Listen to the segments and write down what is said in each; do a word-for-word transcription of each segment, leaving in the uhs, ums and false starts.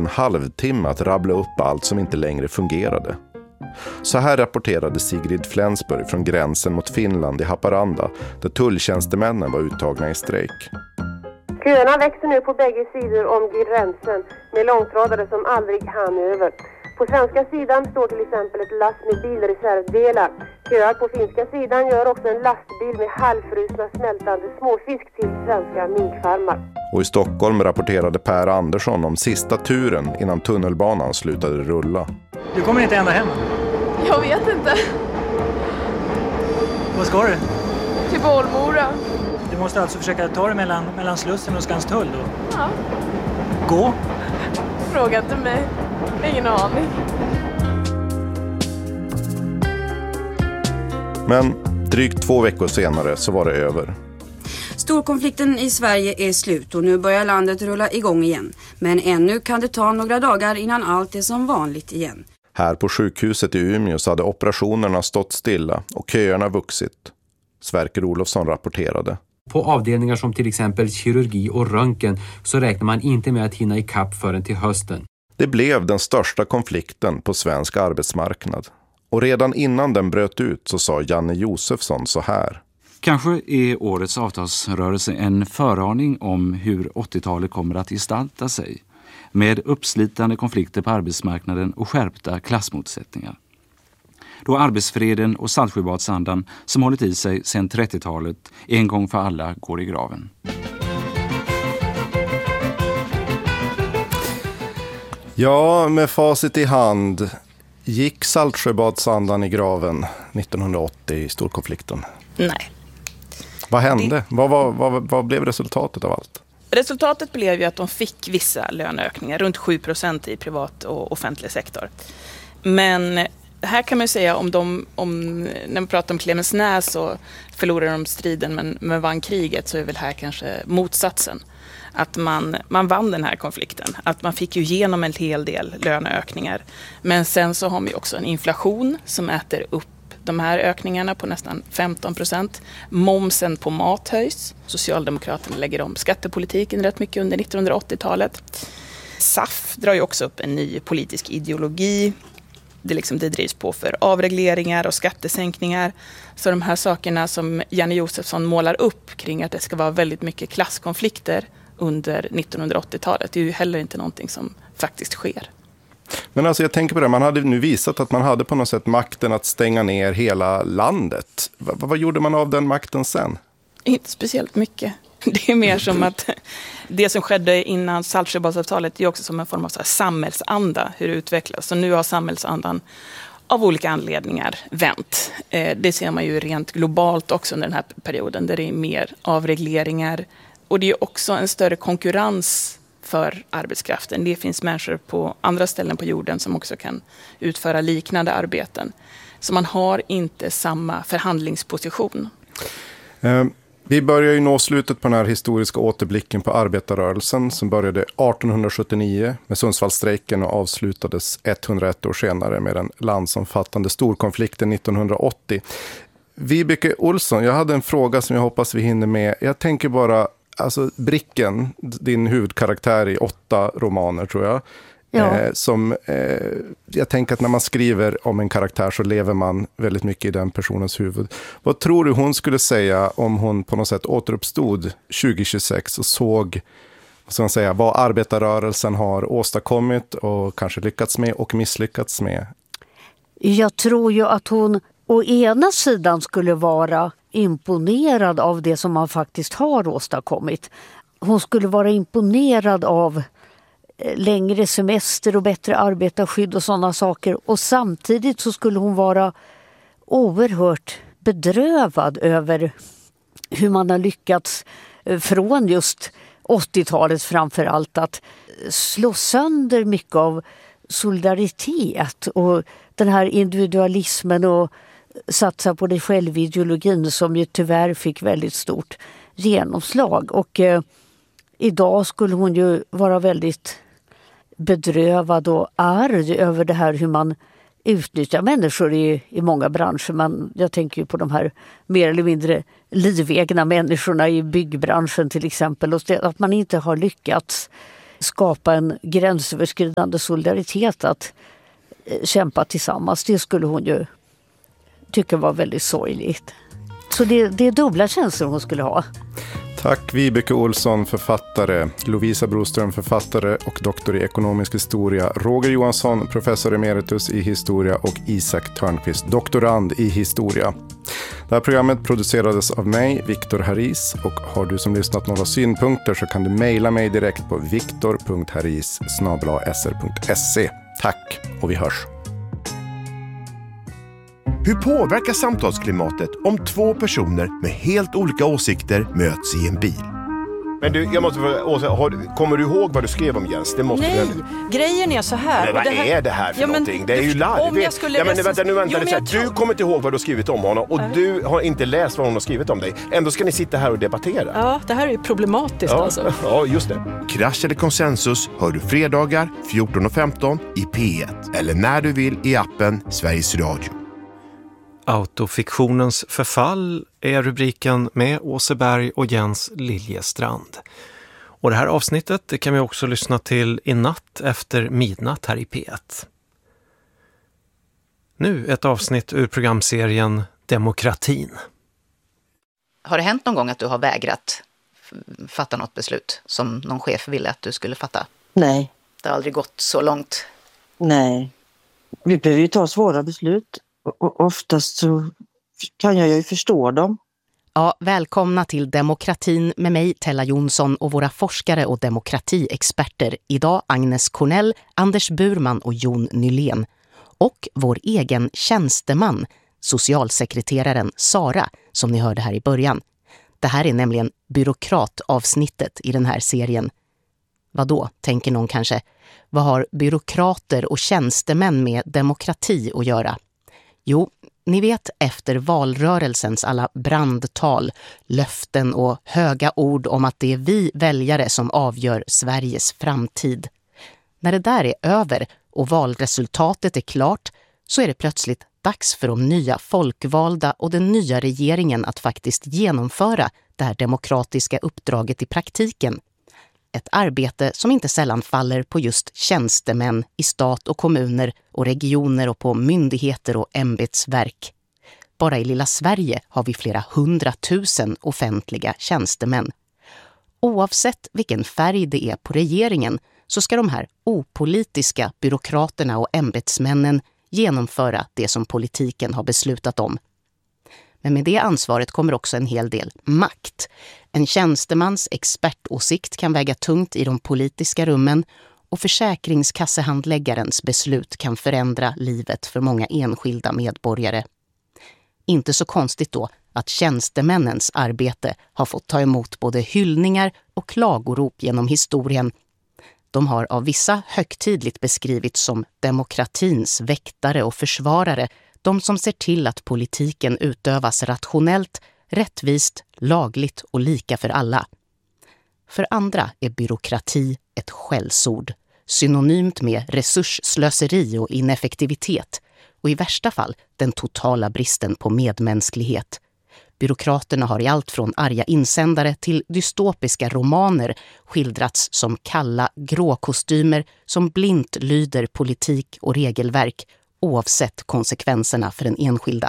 en halvtimme att rabbla upp allt som inte längre fungerade. Så här rapporterade Sigrid Flensburg från gränsen mot Finland i Haparanda, där tulltjänstemännen var uttagna i strejk. Köerna växer nu på bägge sidor om gränsen med långtradare som aldrig hann över. På svenska sidan står till exempel ett last med bilreservdelar. Köar på finska sidan gör också en lastbil med halvfrusna smältande småfisk till svenska minkfarmar. Och i Stockholm rapporterade Per Andersson om sista turen innan tunnelbanan slutade rulla. Du kommer inte ända hem? Jag vet inte. Vad ska du? Till Bollmora. Du måste alltså försöka ta dig mellan, mellan Slussen och Skanstull då? Ja. Gå? Fråga inte mig. Ingen aning. Men drygt två veckor senare så var det över. Storkonflikten i Sverige är slut och nu börjar landet rulla igång igen. Men ännu kan det ta några dagar innan allt är som vanligt igen. Här på sjukhuset i Umeå så hade operationerna stått stilla och köerna vuxit. Sverker Olofsson rapporterade. På avdelningar som till exempel kirurgi och röntgen så räknar man inte med att hinna i kapp förrän till hösten. Det blev den största konflikten på svensk arbetsmarknad. Och redan innan den bröt ut så sa Janne Josefsson så här. Kanske är årets avtalsrörelse en föraning om hur åttiotalet kommer att gestalta sig. Med uppslitande konflikter på arbetsmarknaden och skärpta klassmotsättningar. Då arbetsfreden och Saltsjöbadsandan som hållit i sig sedan trettiotalet en gång för alla går i graven. Ja, med facit i hand. Gick Saltsjöbadsandan i graven nittonhundraåttio i storkonflikten? Nej. Vad hände? Vad, vad, vad, vad blev resultatet av allt? Resultatet blev ju att de fick vissa löneökningar, runt sju procent i privat och offentlig sektor. Men här kan man ju säga, om de, om, när man pratar om Clemensnäs så förlorade de striden men, men vann kriget, så är väl här kanske motsatsen. Att man, man vann den här konflikten. Att man fick ju igenom en hel del löneökningar. Men sen så har vi också en inflation som äter upp de här ökningarna på nästan femton procent. Momsen på mat höjs. Socialdemokraterna lägger om skattepolitiken rätt mycket under nittonhundraåttiotalet. S A F drar ju också upp en ny politisk ideologi. Det, liksom, det drivs på för avregleringar och skattesänkningar. Så de här sakerna som Janne Josefsson målar upp kring att det ska vara väldigt mycket klasskonflikter under nittonhundraåttiotalet, det är ju heller inte någonting som faktiskt sker. Men alltså jag tänker på det, man hade nu visat att man hade på något sätt makten att stänga ner hela landet. V- vad gjorde man av den makten sen? Inte speciellt mycket. Det är mer som att det som skedde innan Saltsjöbadsavtalet är också som en form av så här samhällsanda, hur det utvecklas. Så nu har samhällsandan av olika anledningar vänt. Det ser man ju rent globalt också under den här perioden, där det är mer avregleringar. Och det är också en större konkurrens för arbetskraften. Det finns människor på andra ställen på jorden som också kan utföra liknande arbeten. Så man har inte samma förhandlingsposition. Um. Vi börjar ju nå slutet på den här historiska återblicken på arbetarrörelsen som började artonhundrasjuttionio med Sundsvallsstrejken och avslutades etthundraett år senare med den landsomfattande storkonflikten nittonhundraåttio. Vibeke Olsson, jag hade en fråga som jag hoppas vi hinner med. Jag tänker bara, alltså Bricken, din huvudkaraktär i åtta romaner tror jag. Ja. Eh, som, eh, jag tänker att när man skriver om en karaktär så lever man väldigt mycket i den personens huvud. Vad tror du hon skulle säga om hon på något sätt återuppstod tjugohundratjugosex och såg vad ska man säga, vad arbetarrörelsen har åstadkommit och kanske lyckats med och misslyckats med? Jag tror ju att hon å ena sidan skulle vara imponerad av det som man faktiskt har åstadkommit. Hon skulle vara imponerad av längre semester och bättre arbetarskydd och sådana saker. Och samtidigt så skulle hon vara oerhört bedrövad över hur man har lyckats från just åttiotalet framförallt att slå sönder mycket av solidaritet och den här individualismen och satsa på det självideologin som ju tyvärr fick väldigt stort genomslag. Och eh, idag skulle hon ju vara väldigt bedrövad och arg över det här hur man utnyttjar människor i, i många branscher. Man, jag tänker ju på de här mer eller mindre livegna människorna i byggbranschen till exempel. Och att man inte har lyckats skapa en gränsöverskridande solidaritet att kämpa tillsammans. Det skulle hon ju tycka var väldigt sorgligt. Så det, det är dubbla känslor hon skulle ha. Tack Vibeke Olsson, författare, Lovisa Broström, författare och doktor i ekonomisk historia, Roger Johansson, professor emeritus i historia och Isak Törnqvist, doktorand i historia. Det här programmet producerades av mig, Viktor Haris, och har du som lyssnat några synpunkter så kan du mejla mig direkt på viktor punkt haris snabel-a s r punkt se. Tack och vi hörs. Hur påverkar samtalsklimatet om två personer med helt olika åsikter möts i en bil? Men du, jag måste fråga, har, kommer du ihåg vad du skrev om Jens? Det måste Nej, du... grejen är så här. Men vad det här... är det här för ja, men, någonting? Det är ju larvigt. Om jag skulle ja, men, läsa... vänta, nu vänta, jo, jag tror... Du kommer inte ihåg vad du har skrivit om honom och äh. du har inte läst vad hon har skrivit om dig. Ändå ska ni sitta här och debattera. Ja, det här är ju problematiskt ja, alltså. Ja, just det. Krasch eller konsensus hör du fredagar fjorton och femton i P ett eller när du vill i appen Sveriges Radio. Autofiktionens förfall är rubriken med Åse Berg och Jens Liljestrand. Och det här avsnittet det kan vi också lyssna till i natt efter midnatt här i P ett. Nu ett avsnitt ur programserien Demokratin. Har det hänt någon gång att du har vägrat fatta något beslut som någon chef ville att du skulle fatta? Nej. Det har aldrig gått så långt? Nej. Vi behöver ju ta svåra beslut. Och oftast så kan jag ju förstå dem. Ja, välkomna till Demokratin med mig, Tella Jonsson, och våra forskare och demokratiexperter. Idag Agnes Cornell, Anders Burman och Jon Nylén. Och vår egen tjänsteman, socialsekreteraren Sara, som ni hörde här i början. Det här är nämligen byråkratavsnittet i den här serien. Vad då, tänker någon kanske? Vad har byråkrater och tjänstemän med demokrati att göra? Jo, ni vet efter valrörelsens alla brandtal, löften och höga ord om att det är vi väljare som avgör Sveriges framtid. När det där är över och valresultatet är klart så är det plötsligt dags för de nya folkvalda och den nya regeringen att faktiskt genomföra det här demokratiska uppdraget i praktiken. Ett arbete som inte sällan faller på just tjänstemän i stat och kommuner och regioner och på myndigheter och ämbetsverk. Bara i lilla Sverige har vi flera hundratusen offentliga tjänstemän. Oavsett vilken färg det är på regeringen så ska de här opolitiska byråkraterna och ämbetsmännen genomföra det som politiken har beslutat om. Men med det ansvaret kommer också en hel del makt. En tjänstemans expertåsikt kan väga tungt i de politiska rummen och försäkringskassehandläggarens beslut kan förändra livet för många enskilda medborgare. Inte så konstigt då att tjänstemännens arbete har fått ta emot både hyllningar och klagorop genom historien. De har av vissa högtidligt beskrivits som demokratins väktare och försvarare, de som ser till att politiken utövas rationellt, rättvist, lagligt och lika för alla. För andra är byråkrati ett skällsord, synonymt med resursslöseri och ineffektivitet och i värsta fall den totala bristen på medmänsklighet. Byråkraterna har i allt från arga insändare till dystopiska romaner skildrats som kalla gråkostymer som blint lyder politik och regelverk oavsett konsekvenserna för den enskilda.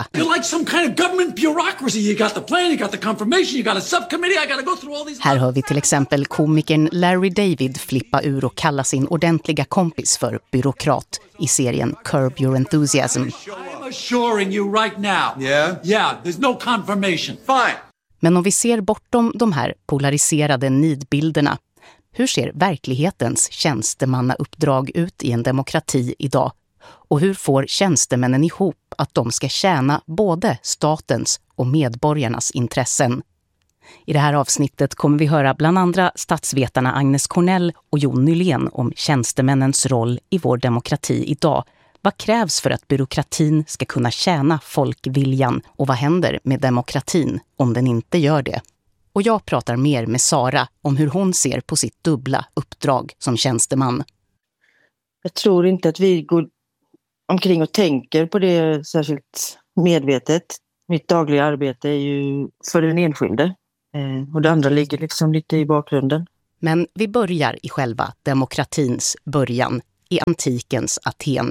Här hör vi till exempel komikern Larry David flippa ur och kalla sin ordentliga kompis för byråkrat i serien Curb Your Enthusiasm. I'm assuring you right now. Yeah? Yeah, there's no confirmation. Fine. Men om vi ser bortom de här polariserade nidbilderna, hur ser verklighetens tjänstemannauppdrag ut i en demokrati idag? Och hur får tjänstemännen ihop att de ska tjäna både statens och medborgarnas intressen? I det här avsnittet kommer vi höra bland andra statsvetarna Agnes Cornell och Jon Nylén om tjänstemännens roll i vår demokrati idag. Vad krävs för att byråkratin ska kunna tjäna folkviljan och vad händer med demokratin om den inte gör det? Och jag pratar mer med Sara om hur hon ser på sitt dubbla uppdrag som tjänsteman. Jag tror inte att vi går omkring och tänker på det särskilt medvetet. Mitt dagliga arbete är ju för den enskilde. Och det andra ligger liksom lite i bakgrunden. Men vi börjar i själva demokratins början, i antikens Aten.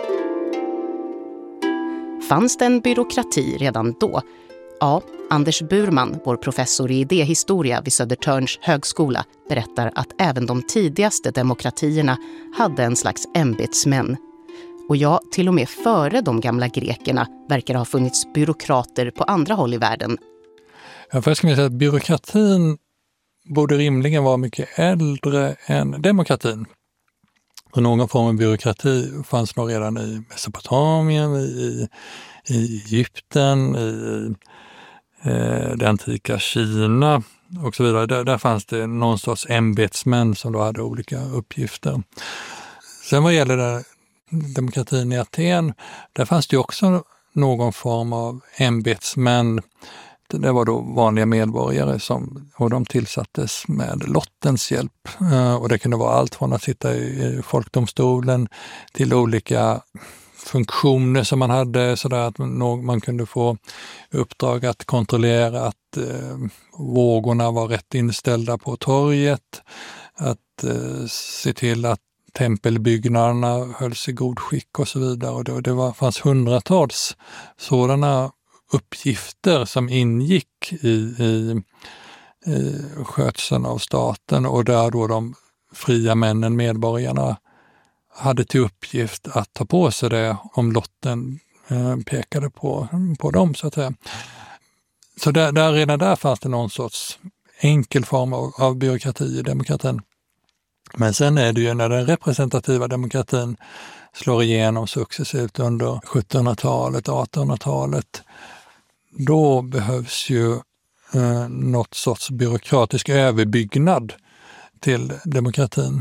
Fanns det en byråkrati redan då? Ja, Anders Burman, vår professor i idéhistoria vid Södertörns högskola, berättar att även de tidigaste demokratierna hade en slags ämbetsmän. Och ja, till och med före de gamla grekerna verkar ha funnits byråkrater på andra håll i världen. Ja, först ska jag säga att byråkratin borde rimligen vara mycket äldre än demokratin. Och någon form av byråkrati fanns nog redan i Mesopotamien, i, i Egypten, i eh, det antika Kina och så vidare. Där, där fanns det någon sorts ämbetsmän som då hade olika uppgifter. Sen vad gäller det, demokratin i Aten, där fanns det också någon form av ämbetsmän. Det var då vanliga medborgare som, och de tillsattes med lottens hjälp. Och det kunde vara allt från att sitta i folkdomstolen till olika funktioner som man hade, så där att man kunde få uppdrag att kontrollera att eh, vågorna var rätt inställda på torget, att eh, se till att tempelbyggnaderna hölls i god skick och så vidare. Och det, det var, fanns hundratals sådana uppgifter som ingick i, i, i skötseln av staten, och där då de fria männen, medborgarna, hade till uppgift att ta på sig det om lotten eh, pekade på, på dem, så att säga. Så där, där, redan där fanns det någon sorts enkel form av, av byråkrati i demokratin. Men sen är det ju när den representativa demokratin slår igenom successivt under sjuttonhundratalet, artonhundratalet, då behövs ju eh, något sorts byråkratisk överbyggnad till demokratin.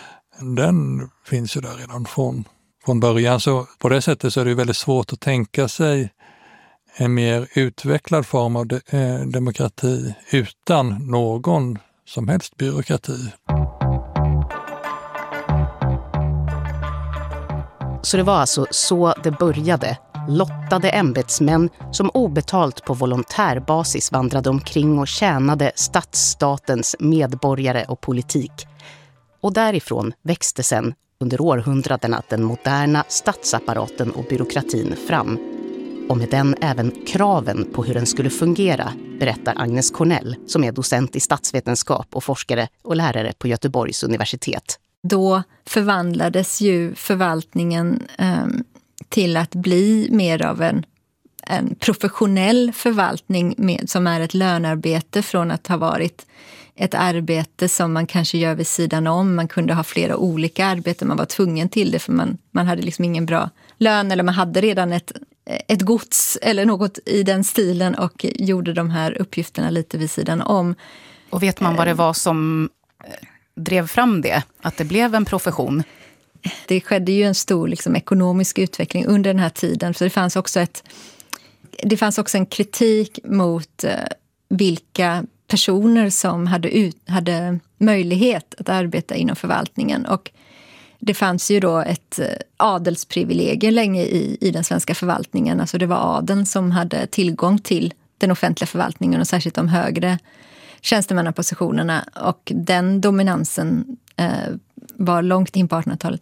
Den finns ju där redan från, från början. Så på det sättet så är det väldigt svårt att tänka sig en mer utvecklad form av de, eh, demokrati utan någon som helst byråkrati. Så det var alltså så det började. Lottade ämbetsmän som obetalt på volontärbasis vandrade omkring och tjänade stadsstatens medborgare och politik. Och därifrån växte sen under århundradena den moderna statsapparaten och byråkratin fram. Och med den även kraven på hur den skulle fungera, berättar Agnes Cornell, som är docent i statsvetenskap och forskare och lärare på Göteborgs universitet. Då förvandlades ju förvaltningen eh, till att bli mer av en, en professionell förvaltning med, som är ett lönarbete, från att ha varit ett arbete som man kanske gör vid sidan om. Man kunde ha flera olika arbeten, man var tvungen till det för man, man hade liksom ingen bra lön, eller man hade redan ett, ett gods eller något i den stilen och gjorde de här uppgifterna lite vid sidan om. Och vet man vad det var som drev fram det? Att det blev en profession? Det skedde ju en stor liksom, ekonomisk utveckling under den här tiden. Så det fanns också, ett, det fanns också en kritik mot eh, vilka personer som hade, ut, hade möjlighet att arbeta inom förvaltningen. Och det fanns ju då ett adelsprivilegium länge i, i den svenska förvaltningen. Alltså det var adeln som hade tillgång till den offentliga förvaltningen och särskilt de högre tjänstemannapositionerna. Och den dominansen eh, var långt in på artonhundratalet.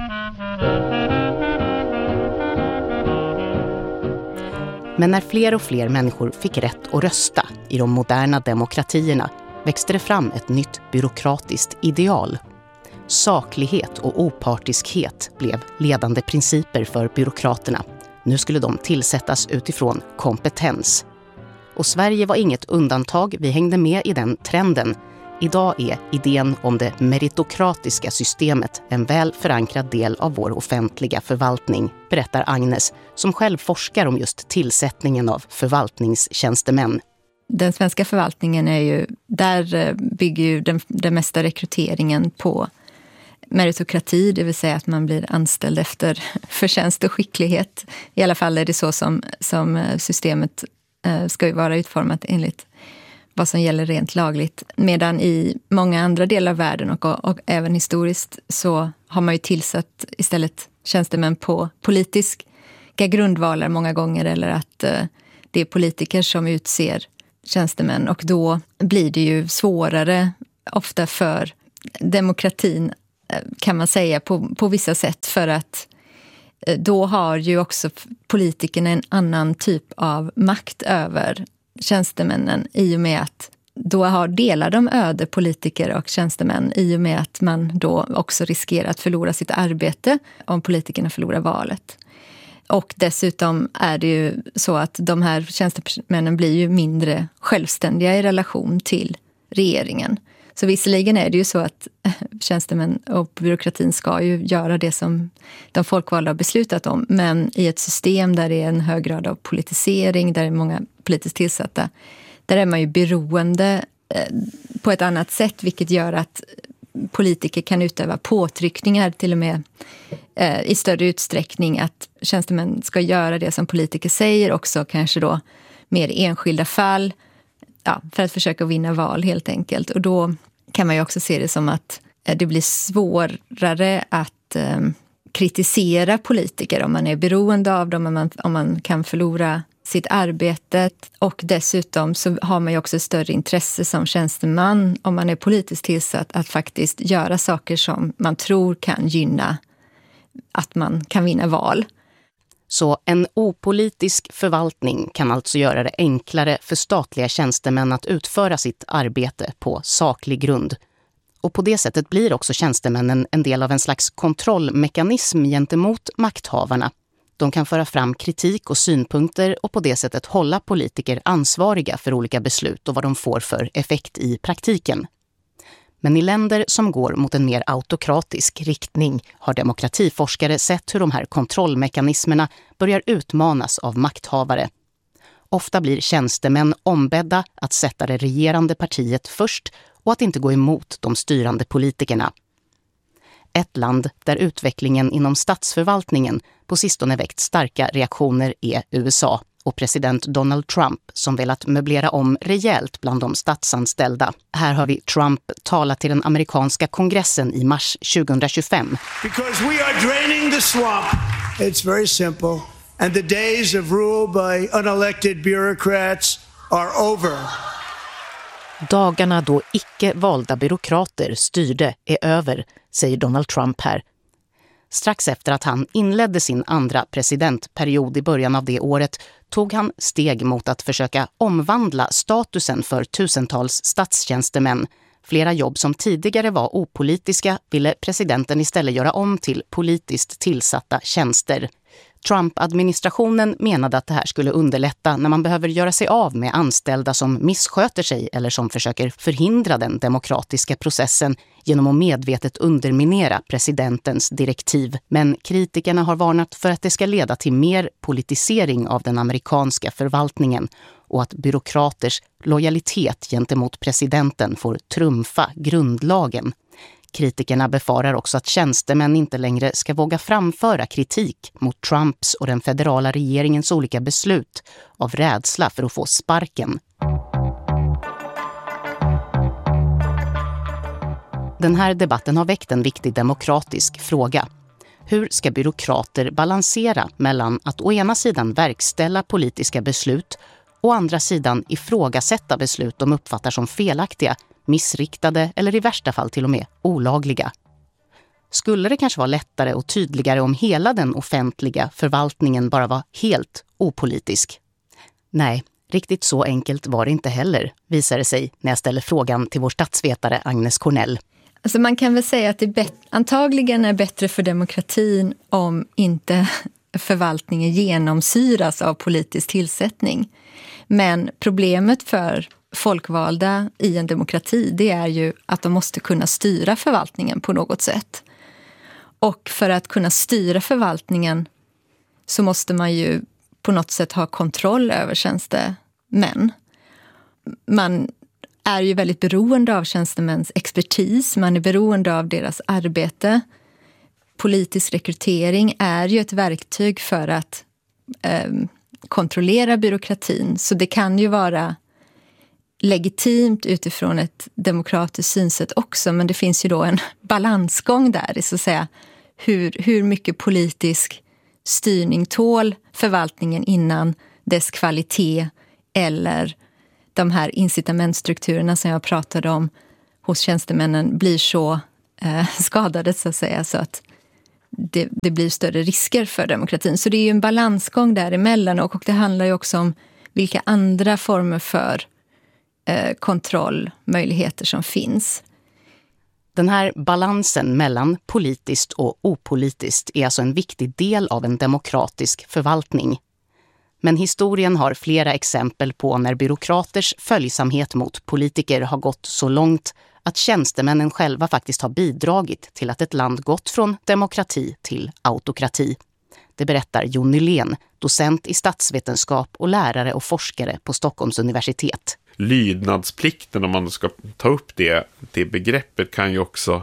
Men när fler och fler människor fick rätt att rösta i de moderna demokratierna växte det fram ett nytt byråkratiskt ideal. Saklighet och opartiskhet blev ledande principer för byråkraterna. Nu skulle de tillsättas utifrån kompetens. Och Sverige var inget undantag, vi hängde med i den trenden. Idag är idén om det meritokratiska systemet en väl förankrad del av vår offentliga förvaltning, berättar Agnes, som själv forskar om just tillsättningen av förvaltningstjänstemän. Den svenska förvaltningen är ju, där bygger ju den, den mesta rekryteringen på meritokrati, det vill säga att man blir anställd efter förtjänst och skicklighet. I alla fall är det så som, som systemet eh, ska ju vara utformat enligt vad som gäller rent lagligt. Medan i många andra delar av världen och, och, och även historiskt så har man ju tillsatt istället tjänstemän på politiska grundvalar många gånger, eller att eh, det är politiker som utser tjänstemän, och då blir det ju svårare ofta för demokratin, kan man säga, på, på vissa sätt, för att då har ju också politikerna en annan typ av makt över tjänstemännen, i och med att då har delar de öde politiker och tjänstemän, i och med att man då också riskerar att förlora sitt arbete om politikerna förlorar valet. Och dessutom är det ju så att de här tjänstemännen blir ju mindre självständiga i relation till regeringen. Så visserligen är det ju så att tjänstemän och byråkratin ska ju göra det som de folkvalda har beslutat om. Men i ett system där det är en hög grad av politisering, där det är många politiskt tillsatta, där är man ju beroende på ett annat sätt, vilket gör att politiker kan utöva påtryckningar till och med eh, i större utsträckning, att tjänstemän ska göra det som politiker säger, också kanske då mer enskilda fall, ja, för att försöka vinna val helt enkelt. Och då kan man ju också se det som att eh, det blir svårare att eh, kritisera politiker om man är beroende av dem, om man, om man kan förlora sitt arbete. Och dessutom så har man ju också större intresse som tjänsteman, om man är politiskt tillsatt, att faktiskt göra saker som man tror kan gynna att man kan vinna val. Så en opolitisk förvaltning kan alltså göra det enklare för statliga tjänstemän att utföra sitt arbete på saklig grund. Och på det sättet blir också tjänstemännen en del av en slags kontrollmekanism gentemot makthavarna. De kan föra fram kritik och synpunkter och på det sättet hålla politiker ansvariga för olika beslut och vad de får för effekt i praktiken. Men i länder som går mot en mer autokratisk riktning har demokratiforskare sett hur de här kontrollmekanismerna börjar utmanas av makthavare. Ofta blir tjänstemän ombedda att sätta det regerande partiet först och att inte gå emot de styrande politikerna. Ett land där utvecklingen inom statsförvaltningen på sistone väckt starka reaktioner är U S A och president Donald Trump, som velat möblera om rejält bland de statsanställda. Här har vi Trump tala till den amerikanska kongressen i mars tjugohundratjugofem. Because we are draining the swamp. It's very simple. And the days of rule by unelected bureaucrats are over. Dagarna då icke valda byråkrater styrde är över, säger Donald Trump här. Strax efter att han inledde sin andra presidentperiod i början av det året tog han steg mot att försöka omvandla statusen för tusentals statstjänstemän. Flera jobb som tidigare var opolitiska ville presidenten istället göra om till politiskt tillsatta tjänster. Trump-administrationen menade att det här skulle underlätta när man behöver göra sig av med anställda som missköter sig eller som försöker förhindra den demokratiska processen genom att medvetet underminera presidentens direktiv. Men kritikerna har varnat för att det ska leda till mer politisering av den amerikanska förvaltningen och att byråkraters lojalitet gentemot presidenten får trumfa grundlagen. Kritikerna befarar också att tjänstemän inte längre ska våga framföra kritik mot Trumps och den federala regeringens olika beslut av rädsla för att få sparken. Den här debatten har väckt en viktig demokratisk fråga. Hur ska byråkrater balansera mellan att å ena sidan verkställa politiska beslut och å andra sidan ifrågasätta beslut de uppfattar som felaktiga, missriktade eller i värsta fall till och med olagliga? Skulle det kanske vara lättare och tydligare om hela den offentliga förvaltningen bara var helt opolitisk? Nej, riktigt så enkelt var det inte heller, visar det sig när jag ställer frågan till vår statsvetare Agnes Cornell. Alltså man kan väl säga att det bet- antagligen är bättre för demokratin om inte förvaltningen genomsyras av politisk tillsättning. Men problemet för folkvalda i en demokrati, det är ju att de måste kunna styra förvaltningen på något sätt. Och för att kunna styra förvaltningen så måste man ju på något sätt ha kontroll över tjänstemän. Man är ju väldigt beroende av tjänstemäns expertis, man är beroende av deras arbete. Politisk rekrytering är ju ett verktyg för att eh, kontrollera byråkratin, så det kan ju vara legitimt utifrån ett demokratiskt synsätt också, men det finns ju då en balansgång där, så att säga, hur, hur mycket politisk styrning tål förvaltningen innan dess kvalitet eller de här incitamentstrukturerna som jag pratade om hos tjänstemännen blir så eh, skadade så att säga, så att det, det blir större risker för demokratin. Så det är ju en balansgång däremellan, och, och det handlar ju också om vilka andra former för eh, kontrollmöjligheter som finns. Den här balansen mellan politiskt och opolitiskt är alltså en viktig del av en demokratisk förvaltning. Men historien har flera exempel på när byråkraters följsamhet mot politiker har gått så långt att tjänstemännen själva faktiskt har bidragit till att ett land gått från demokrati till autokrati. Det berättar Jon Nylén, docent i statsvetenskap och lärare och forskare på Stockholms universitet. Lydnadsplikten, om man ska ta upp det, det begreppet, kan ju också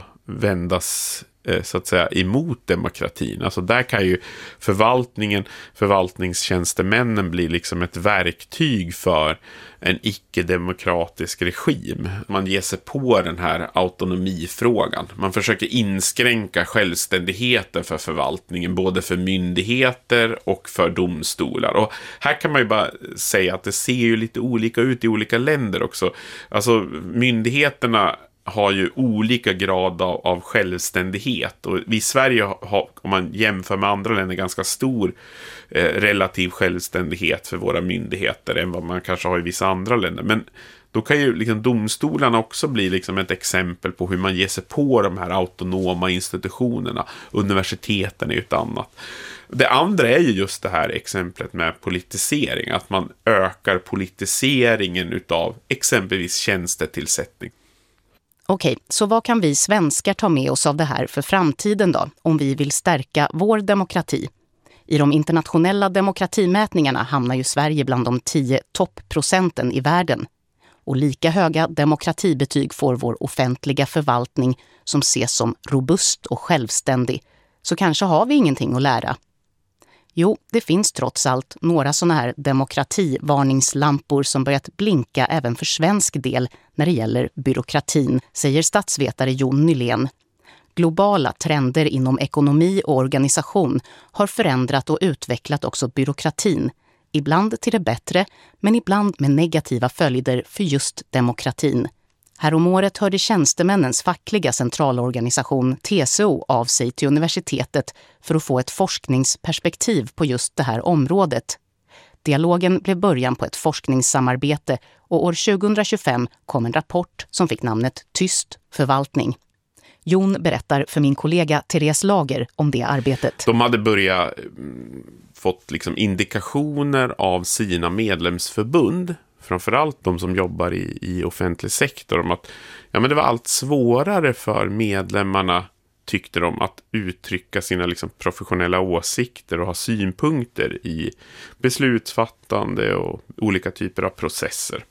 vändas så att säga emot demokratin. Alltså där kan ju förvaltningen, förvaltningstjänstemännen bli liksom ett verktyg för en icke-demokratisk regim. Man ger sig på den här autonomifrågan. Man försöker inskränka självständigheten för förvaltningen, både för myndigheter och för domstolar. Och här kan man ju bara säga att det ser ju lite olika ut i olika länder också. Alltså myndigheterna har ju olika grad av, av självständighet, och vi i Sverige har, om man jämför med andra länder, ganska stor eh, relativ självständighet för våra myndigheter än vad man kanske har i vissa andra länder. Men då kan ju liksom domstolarna också bli liksom ett exempel på hur man ger sig på de här autonoma institutionerna. Universiteten är ju ett annat. Det andra är ju just det här exemplet med politisering, att man ökar politiseringen utav exempelvis tjänstetillsättning. Okej, så vad kan vi svenskar ta med oss av det här för framtiden då, om vi vill stärka vår demokrati? I de internationella demokratimätningarna hamnar ju Sverige bland de tio toppprocenten i världen. Och lika höga demokratibetyg får vår offentliga förvaltning, som ses som robust och självständig. Så kanske har vi ingenting att lära. Jo, det finns trots allt några såna här demokrativarningslampor som börjat blinka även för svensk del när det gäller byråkratin, säger statsvetare Jon Nylén. Globala trender inom ekonomi och organisation har förändrat och utvecklat också byråkratin, ibland till det bättre, men ibland med negativa följder för just demokratin. Häromåret hörde tjänstemännens fackliga centralorganisation T C O av sig till universitetet för att få ett forskningsperspektiv på just det här området. Dialogen blev början på ett forskningssamarbete, och år tjugohundratjugofem kom en rapport som fick namnet Tyst förvaltning. Jon berättar för min kollega Therese Lager om det arbetet. De hade börjat fått liksom indikationer av sina medlemsförbund, framförallt de som jobbar i, i offentlig sektor, om att ja, men det var allt svårare för medlemmarna, tyckte de, att uttrycka sina liksom professionella åsikter och ha synpunkter i beslutsfattande och olika typer av processer.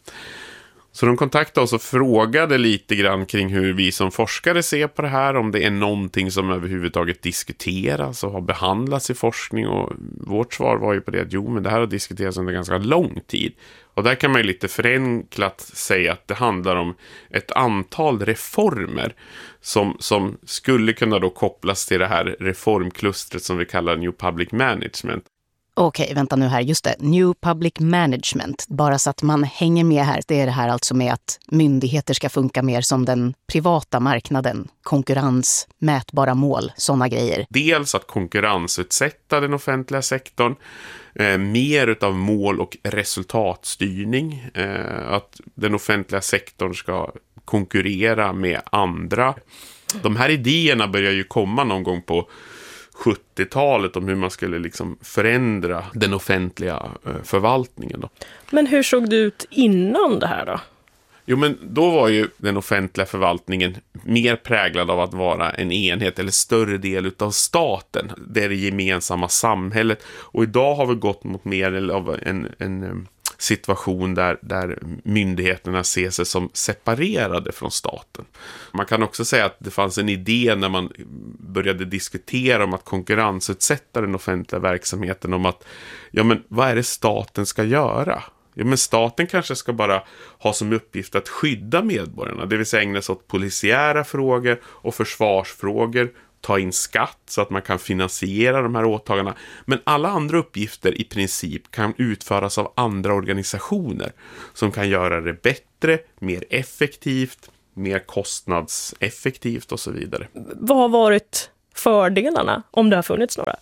Så de kontaktade oss och frågade lite grann kring hur vi som forskare ser på det här, om det är någonting som överhuvudtaget diskuteras och har behandlats i forskning, och vårt svar var ju på det att jo, men det här har diskuterats under ganska lång tid. Och där kan man ju lite förenklat säga att det handlar om ett antal reformer som, som skulle kunna då kopplas till det här reformklustret som vi kallar New Public Management. Okej, vänta nu här, just det. New Public Management, bara så att man hänger med här. Det är det här alltså med att myndigheter ska funka mer som den privata marknaden. Konkurrens, mätbara mål, sådana grejer. Dels att konkurrensutsätta den offentliga sektorn. Eh, mer utav mål- och resultatstyrning. Eh, att den offentliga sektorn ska konkurrera med andra. De här idéerna börjar ju komma någon gång på sjuttiotalet om hur man skulle liksom förändra den offentliga förvaltningen då. Men hur såg det ut innan det här då? Jo, men då var ju den offentliga förvaltningen mer präglad av att vara en enhet eller större del av staten. Det är det gemensamma samhället. Och idag har vi gått mot mer av en, en situation där, där myndigheterna ser sig som separerade från staten. Man kan också säga att det fanns en idé när man började diskutera om att konkurrensutsätta den offentliga verksamheten, om att ja, men vad är det staten ska göra? Ja, men staten kanske ska bara ha som uppgift att skydda medborgarna, det vill säga ägna sig åt polisiära frågor och försvarsfrågor, ta in skatt så att man kan finansiera de här åtagandena. Men alla andra uppgifter i princip kan utföras av andra organisationer som kan göra det bättre, mer effektivt mer kostnadseffektivt och så vidare. Vad har varit fördelarna, om det har funnits några?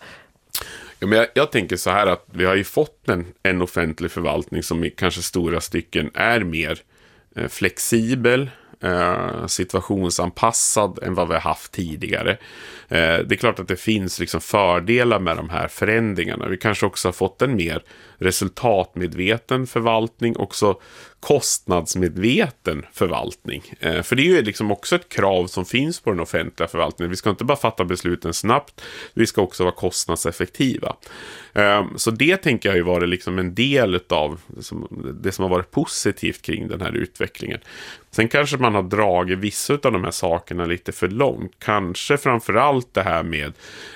Ja, men jag, jag tänker så här att vi har ju fått en, en offentlig förvaltning som i kanske stora stycken är mer eh, flexibel, eh, situationsanpassad än vad vi har haft tidigare. Eh, det är klart att det finns liksom fördelar med de här förändringarna. Vi kanske också har fått en mer resultatmedveten förvaltning, också kostnadsmedveten förvaltning. Eh, för det är ju liksom också ett krav som finns på den offentliga förvaltningen. Vi ska inte bara fatta besluten snabbt, vi ska också vara kostnadseffektiva. Eh, så det tänker jag har ju varit liksom en del av det som, det som har varit positivt kring den här utvecklingen. Sen kanske man har dragit vissa av de här sakerna lite för långt. Kanske framförallt det här med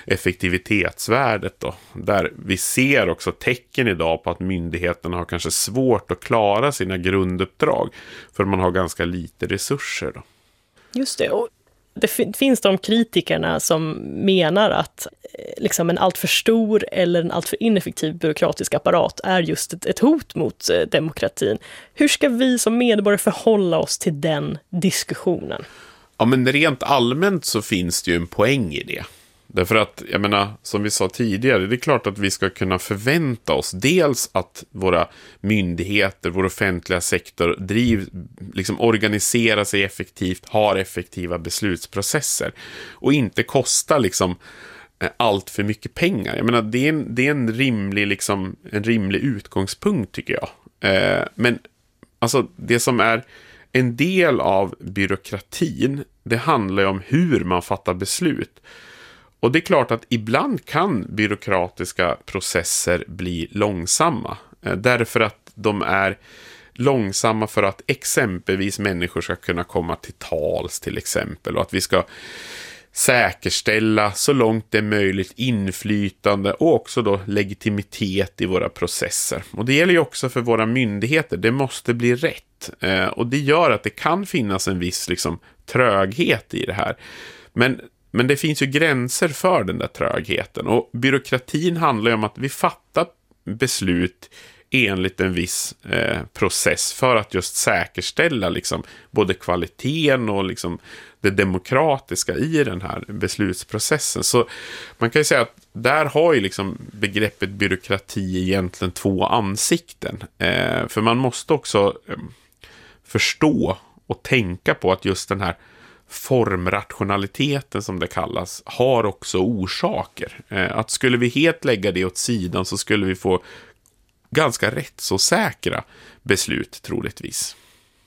effektivitetsvärdet då. Där vi ser också tecken idag på att myndigheterna har kanske svårt att klara sina grunduppdrag. För man har ganska lite resurser då. Just det, och det finns de kritikerna som menar att liksom en alltför stor eller en alltför ineffektiv byråkratisk apparat är just ett, ett hot mot eh, demokratin. Hur ska vi som medborgare förhålla oss till den diskussionen? Ja, men rent allmänt så finns det ju en poäng i det. Därför att, jag menar, som vi sa tidigare, det är klart att vi ska kunna förvänta oss dels att våra myndigheter, vår offentliga sektor driv, liksom organiserar sig effektivt, har effektiva beslutsprocesser och inte kostar liksom allt för mycket pengar. Jag menar, det är en, det är en rimlig liksom, en rimlig utgångspunkt tycker jag. Eh, men alltså det som är en del av byråkratin, det handlar ju om hur man fattar beslut. Och det är klart att ibland kan byråkratiska processer bli långsamma. Eh, därför att de är långsamma för att exempelvis människor ska kunna komma till tals till exempel. Och att vi ska säkerställa så långt det är möjligt inflytande och också då legitimitet i våra processer. Och det gäller ju också för våra myndigheter. Det måste bli rätt. Eh, och det gör att det kan finnas en viss liksom, tröghet i det här. Men, men det finns ju gränser för den där trögheten. Och byråkratin handlar ju om att vi fattar beslut enligt en viss eh, process för att just säkerställa liksom, både kvaliteten och liksom, det demokratiska i den här beslutsprocessen. Så man kan ju säga att där har ju liksom begreppet byråkrati egentligen två ansikten. Eh, för man måste också eh, förstå och tänka på att just den här formrationaliteten som det kallas har också orsaker. Eh, att skulle vi helt lägga det åt sidan så skulle vi få ganska rätt så säkra beslut troligtvis.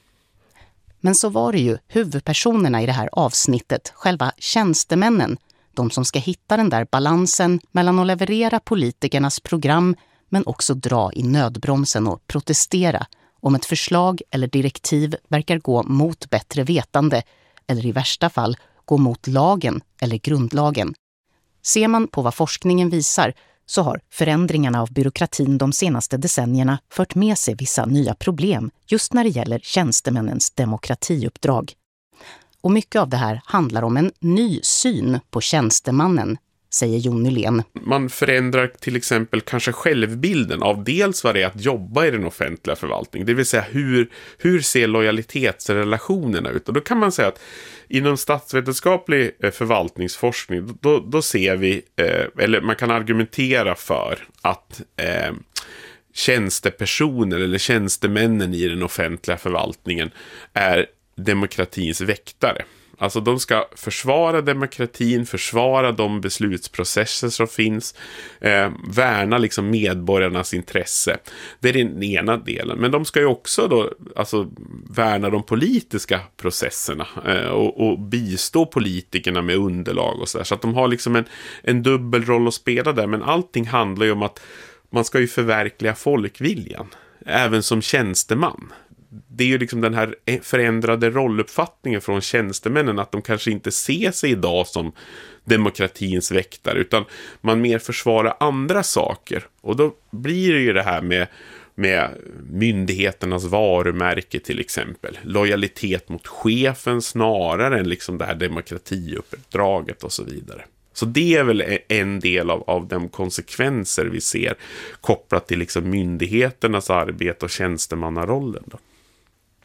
Men så var det ju huvudpersonerna i det här avsnittet, själva tjänstemännen, de som ska hitta den där balansen mellan att leverera politikernas program men också dra i nödbromsen och protestera om ett förslag eller direktiv verkar gå mot bättre vetande eller i värsta fall gå mot lagen eller grundlagen. Ser man på vad forskningen visar så har förändringarna av byråkratin de senaste decennierna fört med sig vissa nya problem just när det gäller tjänstemännens demokratiuppdrag. Och mycket av det här handlar om en ny syn på tjänstemannen, säger Jon Nylén. Man förändrar till exempel kanske självbilden av dels vad det är att jobba i den offentliga förvaltningen. Det vill säga hur, hur ser lojalitetsrelationerna ut? Och då kan man säga att inom statsvetenskaplig förvaltningsforskning då, då ser vi, eh, eller man kan argumentera för att eh, tjänstepersoner eller tjänstemännen i den offentliga förvaltningen är demokratins väktare. Alltså de ska försvara demokratin, försvara de beslutsprocesser som finns, eh, värna liksom medborgarnas intresse. Det är den ena delen. Men de ska ju också då, alltså, värna de politiska processerna eh, och, och bistå politikerna med underlag och så där. Så att de har liksom en, en dubbel roll att spela där. Men allting handlar ju om att man ska ju förverkliga folkviljan, även som tjänsteman. Det är ju liksom den här förändrade rolluppfattningen från tjänstemännen att de kanske inte ser sig idag som demokratins väktare utan man mer försvarar andra saker. Och då blir det ju det här med, med myndigheternas varumärke till exempel. Lojalitet mot chefen snarare än liksom det här demokratiuppdraget och så vidare. Så det är väl en del av, av de konsekvenser vi ser kopplat till liksom myndigheternas arbete och tjänstemannarollen då.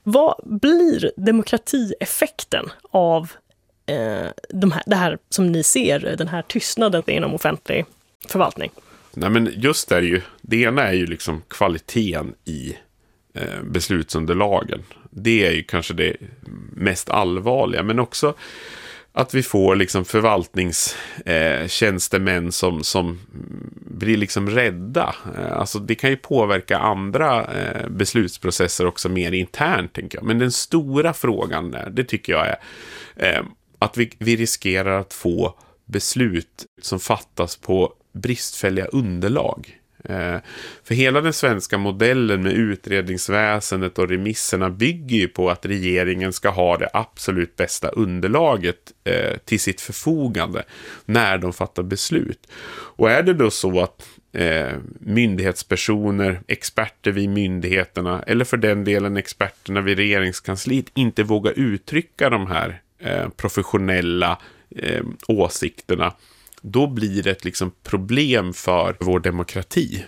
Vad blir demokratieffekten av eh, de här, det här som ni ser, den här tystnaden inom offentlig förvaltning? Nej, men just det är ju, det ena är ju liksom kvaliteten i eh, beslutsunderlagen. Det är ju kanske det mest allvarliga, men också att vi får liksom förvaltningstjänstemän eh, som, som blir liksom rädda. Eh, alltså det kan ju påverka andra eh, beslutsprocesser också mer internt, tänker jag. Men den stora frågan där, det tycker jag är eh, att vi, vi riskerar att få beslut som fattas på bristfälliga underlag. Eh, för hela den svenska modellen med utredningsväsendet och remisserna bygger ju på att regeringen ska ha det absolut bästa underlaget eh, till sitt förfogande när de fattar beslut. Och är det då så att eh, myndighetspersoner, experter vid myndigheterna eller för den delen experterna vid regeringskansliet inte vågar uttrycka de här eh, professionella eh, åsikterna, då blir det ett liksom problem för vår demokrati.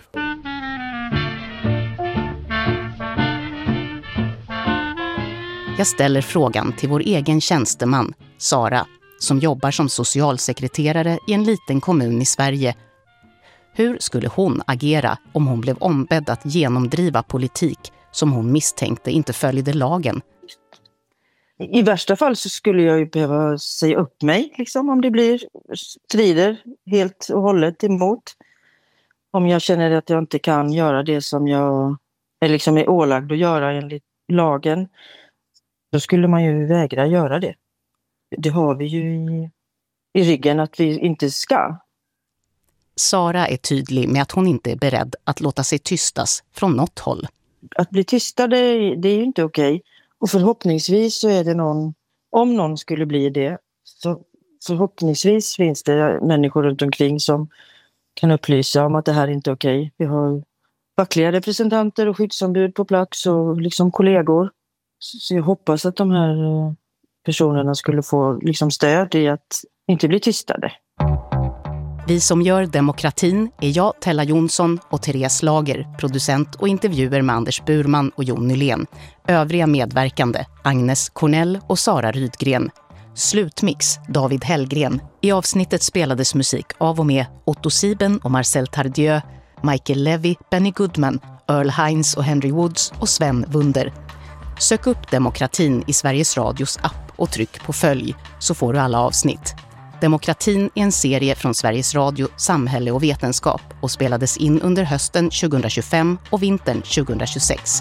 Jag ställer frågan till vår egen tjänsteman, Sara, som jobbar som socialsekreterare i en liten kommun i Sverige. Hur skulle hon agera om hon blev ombedd att genomdriva politik som hon misstänkte inte följde lagen? I värsta fall så skulle jag ju behöva säga upp mig liksom, om det blir strider helt och hållet emot. Om jag känner att jag inte kan göra det som jag är, liksom är ålagd att göra enligt lagen, då skulle man ju vägra göra det. Det har vi ju i, i ryggen att vi inte ska. Sara är tydlig med att hon inte är beredd att låta sig tystas från något håll. Att bli tystade, det är ju inte okej. Och förhoppningsvis så är det någon, om någon skulle bli det, så förhoppningsvis finns det människor runt omkring som kan upplysa om att det här är inte okej. Vi har fackliga representanter och skyddsombud på plats och liksom kollegor. Så jag hoppas att de här personerna skulle få liksom stöd i att inte bli tystade. Vi som gör demokratin är jag, Tella Jonsson, och Therese Lager, producent och intervjuer med Anders Burman och Jon Nylén. Övriga medverkande, Agnes Cornell och Sara Rydgren. Slutmix, David Hellgren. I avsnittet spelades musik av och med Otto Sieben och Marcel Tardieu, Michael Levy, Benny Goodman, Earl Hines och Henry Woods och Sven Wunder. Sök upp demokratin i Sveriges Radios app och tryck på följ så får du alla avsnitt. Demokratin är en serie från Sveriges Radio, Samhälle och Vetenskap och spelades in under hösten tjugohundratjugofem och vintern tjugohundratjugosex.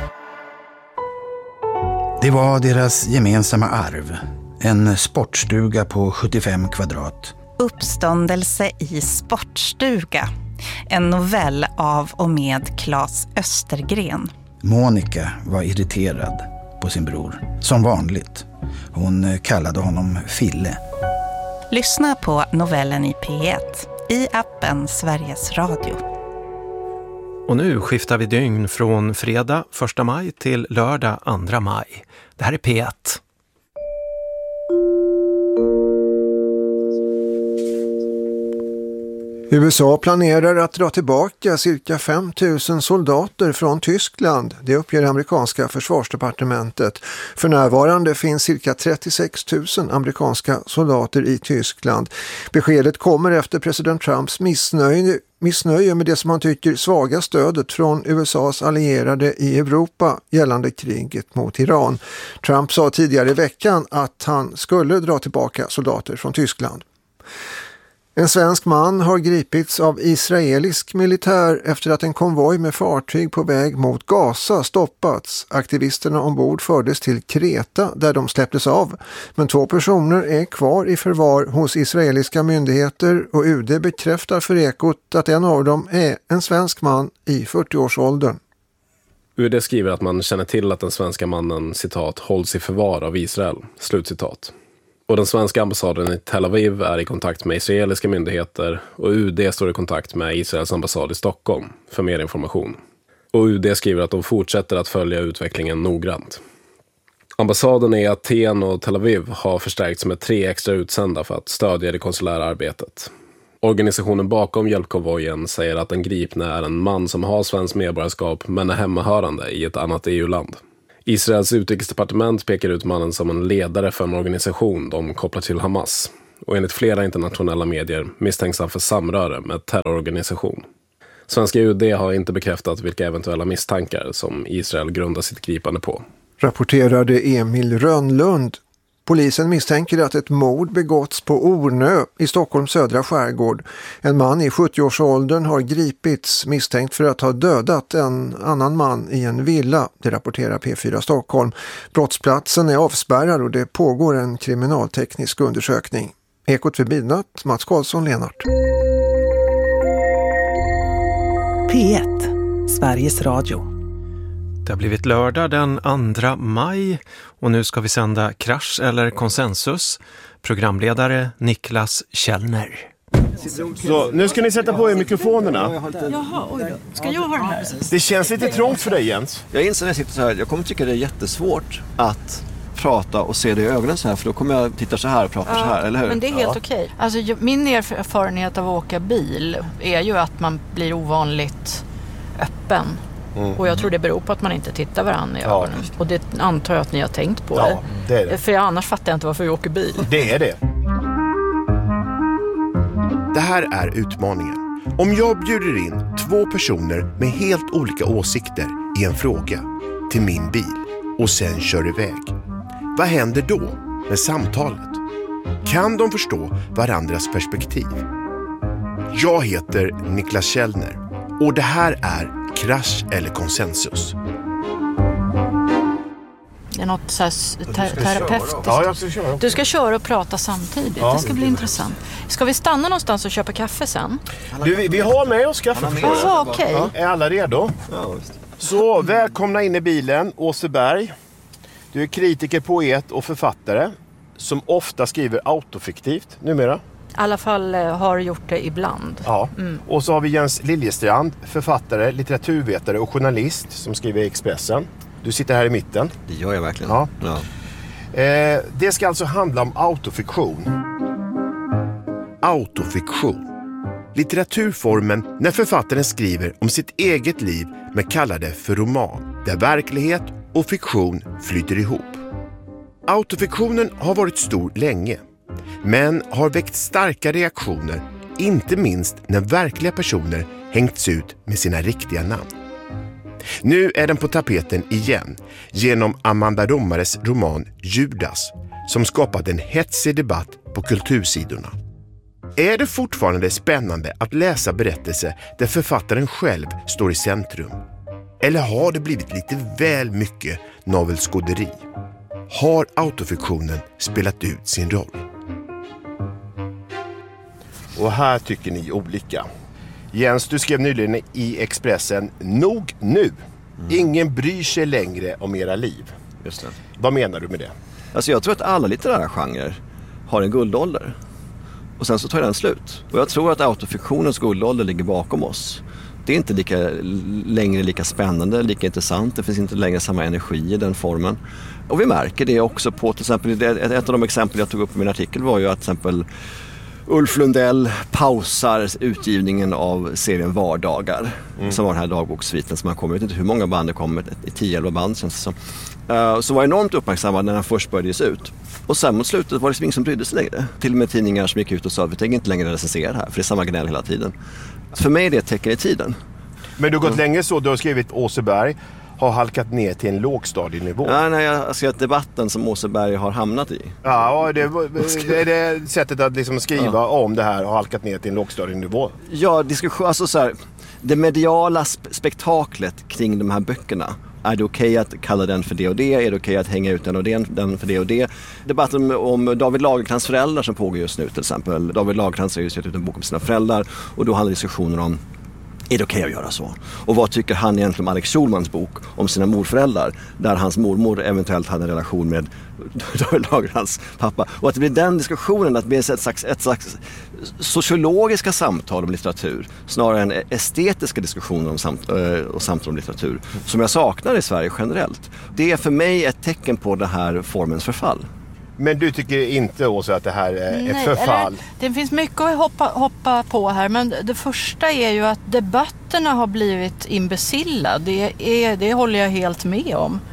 Det var deras gemensamma arv. En sportstuga på sjuttiofem kvadrat. Uppståndelse i sportstuga. En novell av och med Claes Östergren. Monica var irriterad på sin bror, som vanligt. Hon kallade honom Fille. Lyssna på novellen i P ett, i appen Sveriges Radio. Och nu skiftar vi dygn från fredag första maj till lördag andra maj. Det här är P ett. U S A planerar att dra tillbaka cirka fem tusen soldater från Tyskland. Det uppger amerikanska försvarsdepartementet. För närvarande finns cirka trettiosex tusen amerikanska soldater i Tyskland. Beskedet kommer efter president Trumps missnöje, missnöje med det som han tycker svaga stödet från U S A:s allierade i Europa gällande kriget mot Iran. Trump sa tidigare i veckan att han skulle dra tillbaka soldater från Tyskland. En svensk man har gripits av israelisk militär efter att en konvoj med fartyg på väg mot Gaza stoppats. Aktivisterna ombord fördes till Kreta där de släpptes av. Men två personer är kvar i förvar hos israeliska myndigheter och U D bekräftar för Ekot att en av dem är en svensk man i fyrtioårsåldern. U D skriver att man känner till att den svenska mannen, citat, hålls i förvar av Israel, slutcitat. Och den svenska ambassaden i Tel Aviv är i kontakt med israeliska myndigheter och U D står i kontakt med Israels ambassad i Stockholm för mer information. Och U D skriver att de fortsätter att följa utvecklingen noggrant. Ambassaden i Aten och Tel Aviv har förstärkts med tre extra utsända för att stödja det konsulära arbetet. Organisationen bakom hjälpkonvojen säger att den gripna är en man som har svensk medborgarskap men är hemmahörande i ett annat E U-land. Israels utrikesdepartement pekar ut mannen som en ledare för en organisation de kopplar till Hamas. Och enligt flera internationella medier misstänks han för samröre med terrororganisation. Svenska U D har inte bekräftat vilka eventuella misstankar som Israel grundar sitt gripande på. Rapporterade Emil Rönnlund. Polisen misstänker att ett mord begåtts på Ornö i Stockholms södra skärgård. En man i sjuttioårsåldern har gripits misstänkt för att ha dödat en annan man i en villa, det rapporterar P fyra Stockholm. Brottsplatsen är avspärrad och det pågår en kriminalteknisk undersökning. Ekot vid midnatt, Mats Karlsson, Lenart. P ett, Sveriges Radio. Det har blivit lördag den andra maj och nu ska vi sända Krasch eller konsensus. Programledare Niklas Källner. Så nu ska ni sätta på er mikrofonerna. Jaha, oj då. Ska jag ha den här? Det känns lite trångt för dig, Jens. Jag inser när jag sitter så här, jag kommer tycka det är jättesvårt att prata och se det i ögonen så här, för då kommer jag titta så här och prata Ja, så här, eller hur? Men det är helt ja. okej. Alltså, min erfarenhet av att åka bil är ju att man blir ovanligt öppen. Mm. Och jag tror det beror på att man inte tittar varandra i ögonen. Ja, och det antar jag att ni har tänkt på. Ja, det är det. För jag annars fattar jag inte varför vi åker bil. Det är det. Det här är utmaningen. Om jag bjuder in två personer med helt olika åsikter i en fråga till min bil och sen kör iväg. Vad händer då med samtalet? Kan de förstå varandras perspektiv? Jag heter Niklas Källner och det här är Krasch eller konsensus. Det är något så här ter- terapeutiskt. Ja, jag ska köra. Du ska köra och prata samtidigt. Ja, det ska bli intressant. Ska vi stanna någonstans och köpa kaffe sen? Du, vi, vi har med oss kaffe. Jaha, okej. Okay. Är alla redo? Ja, visst. Så, välkomna in i bilen, Åse Berg. Du är kritiker, poet och författare som ofta skriver autofiktivt numera. I alla fall har gjort det ibland. Ja, mm. Och så har vi Jens Liljestrand, författare, litteraturvetare och journalist som skriver i Expressen. Du sitter här i mitten. Det gör jag verkligen. Ja. Ja. Eh, det ska alltså handla om autofiktion. Autofiktion. Litteraturformen när författaren skriver om sitt eget liv men kallar det för roman, där verklighet och fiktion flyter ihop. Autofiktionen har varit stor länge, men har väckt starka reaktioner, inte minst när verkliga personer hängts ut med sina riktiga namn. Nu är den på tapeten igen genom Amanda Romares roman Judas, som skapat en hetsig debatt på kultursidorna. Är det fortfarande spännande att läsa berättelser där författaren själv står i centrum? Eller har det blivit lite väl mycket novelskåderi? Har autofiktionen spelat ut sin roll? Och här tycker ni olika. Jens, du skrev nyligen i Expressen, nog nu. Mm. Ingen bryr sig längre om era liv. Just det. Vad menar du med det? Alltså jag tror att alla litterära genrer har en guldålder. Och sen så tar den slut. Och jag tror att autofiktionens guldålder ligger bakom oss. Det är inte lika, längre lika spännande, lika intressant. Det finns inte längre samma energi i den formen. Och vi märker det också på, till exempel, ett av de exempel jag tog upp i min artikel var ju att till exempel Ulf Lundell pausar utgivningen av serien Vardagar, mm. som var den här dagboksviten som man kommer, jag vet inte hur många band det kommer, tio elva band känns det som. Uh, så var enormt uppmärksammad när den först började ges ut. Och sen mot slutet var det ingen som brydde sig längre. Till och med tidningar som gick ut och sa att vi tänker inte längre recensera här, för det är samma gnäll hela tiden. Så för mig är det ett tecken i tiden. Men du har gått mm. länge så, du har skrivit Åse Berg har halkat ner till en lågstadienivå. Ja, nej, jag har skrivit debatten som Åse Berg har hamnat i. Ja, det är det sättet att liksom skriva ja. om det här har halkat ner till en lågstadienivå. Ja, diskussion, alltså så här, det mediala spektaklet kring de här böckerna. Är det okej okay att kalla den för det och det? Är det okej okay att hänga ut den och den, den för det och det? Debatten om David Lagercrantz föräldrar som pågår just nu till exempel. David Lagercrantz har just gett ut en bok om sina föräldrar och då handlar diskussioner om är det okej okay att göra så? Och vad tycker han egentligen om Alex Schulmans bok om sina morföräldrar där hans mormor eventuellt hade en relation med David Lagercrantz pappa? Och att det blir den diskussionen, att det blir ett slags, ett slags sociologiska samtal om litteratur snarare än estetiska diskussioner om samt, och samtal om litteratur som jag saknar i Sverige generellt. Det är för mig ett tecken på det här formens förfall. Men du tycker inte också att det här är Nej, ett förfall? Eller, det finns mycket att hoppa, hoppa på här, men det första är ju att debatterna har blivit imbecilla. Det, är, det håller jag helt med om.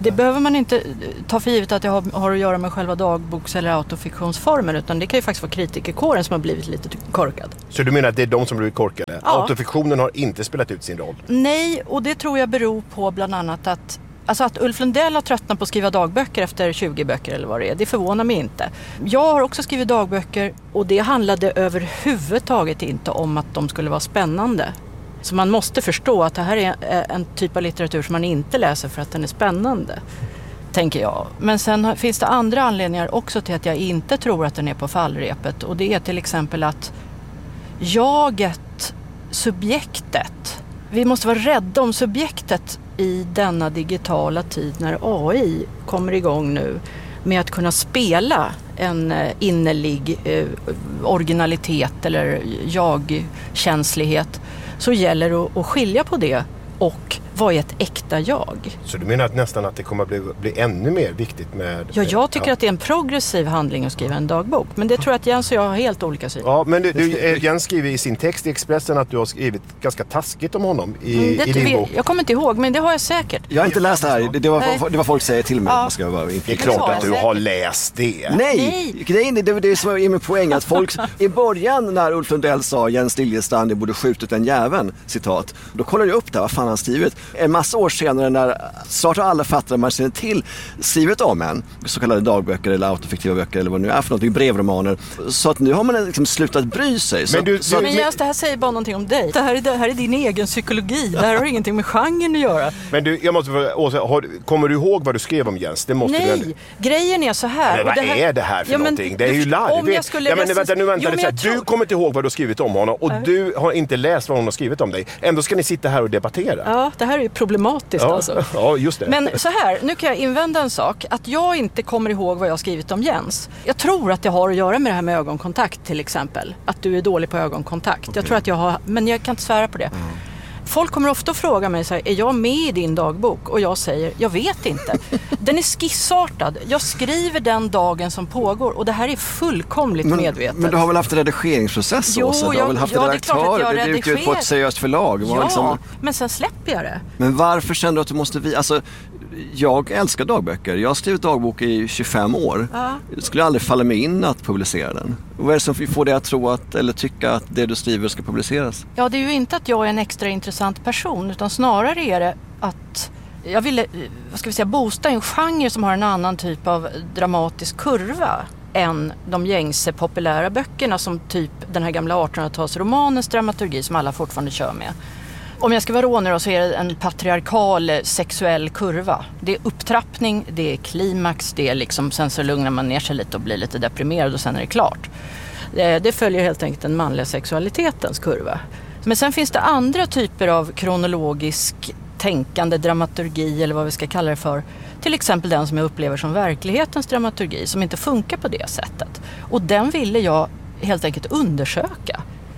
Det behöver man inte ta för givet att det har, har att göra med själva dagboks- eller autofiktionsformen, utan det kan ju faktiskt vara kritikerkåren som har blivit lite korkad. Så du menar att det är de som blivit korkade? Ja. Autofiktionen har inte spelat ut sin roll? Nej, och det tror jag beror på bland annat att Alltså att Ulf Lundell har tröttnat på att skriva dagböcker efter tjugo böcker eller vad det är, det förvånar mig inte. Jag har också skrivit dagböcker och det handlade överhuvudtaget inte om att de skulle vara spännande. Så man måste förstå att det här är en typ av litteratur som man inte läser för att den är spännande, tänker jag. Men sen finns det andra anledningar också till att jag inte tror att den är på fallrepet. Och det är till exempel att jaget, subjektet, vi måste vara rädda om subjektet i denna digitala tid när A I kommer igång nu med att kunna spela en innerlig eh, originalitet eller jag-känslighet, så gäller det att, att skilja på det och vad är ett äkta jag. Så du menar att nästan att det kommer att bli, bli ännu mer viktigt med... Ja, jag tycker ja. att det är en progressiv handling att skriva en dagbok. Men det tror jag att Jens och jag har helt olika syn. Ja, men du, du, Jens skriver i sin text i Expressen att du har skrivit ganska taskigt om honom i, mm, det, i din vi, bok. Jag kommer inte ihåg, men det har jag säkert. Jag har inte läst det här. Det, det, var, det var folk säger till mig. Ja. Man ska vara det är klart att du har läst det. Nej, Nej. Det, är, det, det är som är min poäng. Att folk, i början när Ulf Lundell sa Jens Liljestrand, det borde skjutit en jäveln, citat. Då kollade jag upp det, vad fan han skrivit. En massa år senare när snart alla fattar man känner till skrivet om en, så kallade dagböcker eller autofiktiva böcker eller vad det nu är för någonting, brevromaner. Så att nu har man liksom slutat bry sig. Så Men, du, så att, men just det här säger bara någonting om dig. Det här är, det här är din egen psykologi. Det här har ingenting med genren att göra. Men du, jag måste fråga, har, kommer du ihåg vad du skrev om Jens? Det måste Nej, du... grejen är så här. Men vad det här... är det här för ja, någonting? Men, det är ju larvigt. Jag skulle ja, men, vänta, nu vänta, jo, så här, tror... Du kommer inte ihåg vad du har skrivit om honom och äh. du har inte läst vad hon har skrivit om dig. Ändå ska ni sitta här och debattera. Ja, det här är ju problematiskt ja. alltså. Ja, just det. Men så här, nu kan jag invända en sak. Att jag inte kommer ihåg vad jag har skrivit om Jens. Jag tror att det har att göra med det här med ögonkontakt till exempel. Att du är dålig på ögonkontakt. Okay. Jag tror att jag har, men jag kan inte svära på det. Mm. Folk kommer ofta att fråga mig så här, är jag med i din dagbok? Och jag säger, jag vet inte. Den är skissartad. Jag skriver den dagen som pågår. Och det här är fullkomligt men, medvetet. Men du har väl haft en redigeringsprocess? Jo, också? Du har väl haft ja, en redaktör? Det är rediger... ut på ett seriöst förlag. Ja, liksom... men sen släpper jag det. Men varför känner du att du måste... Vi... Alltså, jag älskar dagböcker. Jag har skrivit dagbok i tjugofem år. Ja. Det skulle aldrig falla mig in att publicera den. Vad är det som får dig att tro att, eller tycka att det du skriver ska publiceras? Ja, det är ju inte att jag är en extra intressant person, utan snarare är det att jag ville, vad ska vi säga, boosta en genre som har en annan typ av dramatisk kurva än de gängse populära böckerna, som typ den här gamla artonhundratalsromanens dramaturgi som alla fortfarande kör med. Om jag ska vara rånare så är det en patriarkal sexuell kurva. Det är upptrappning, det är klimax, det är liksom, sen så lugnar man ner sig lite och blir lite deprimerad och sen är det klart. Det, det följer helt enkelt den manliga sexualitetens kurva. Men sen finns det andra typer av kronologisk tänkande dramaturgi eller vad vi ska kalla det för. Till exempel den som jag upplever som verklighetens dramaturgi som inte funkar på det sättet. Och den ville jag helt enkelt undersöka.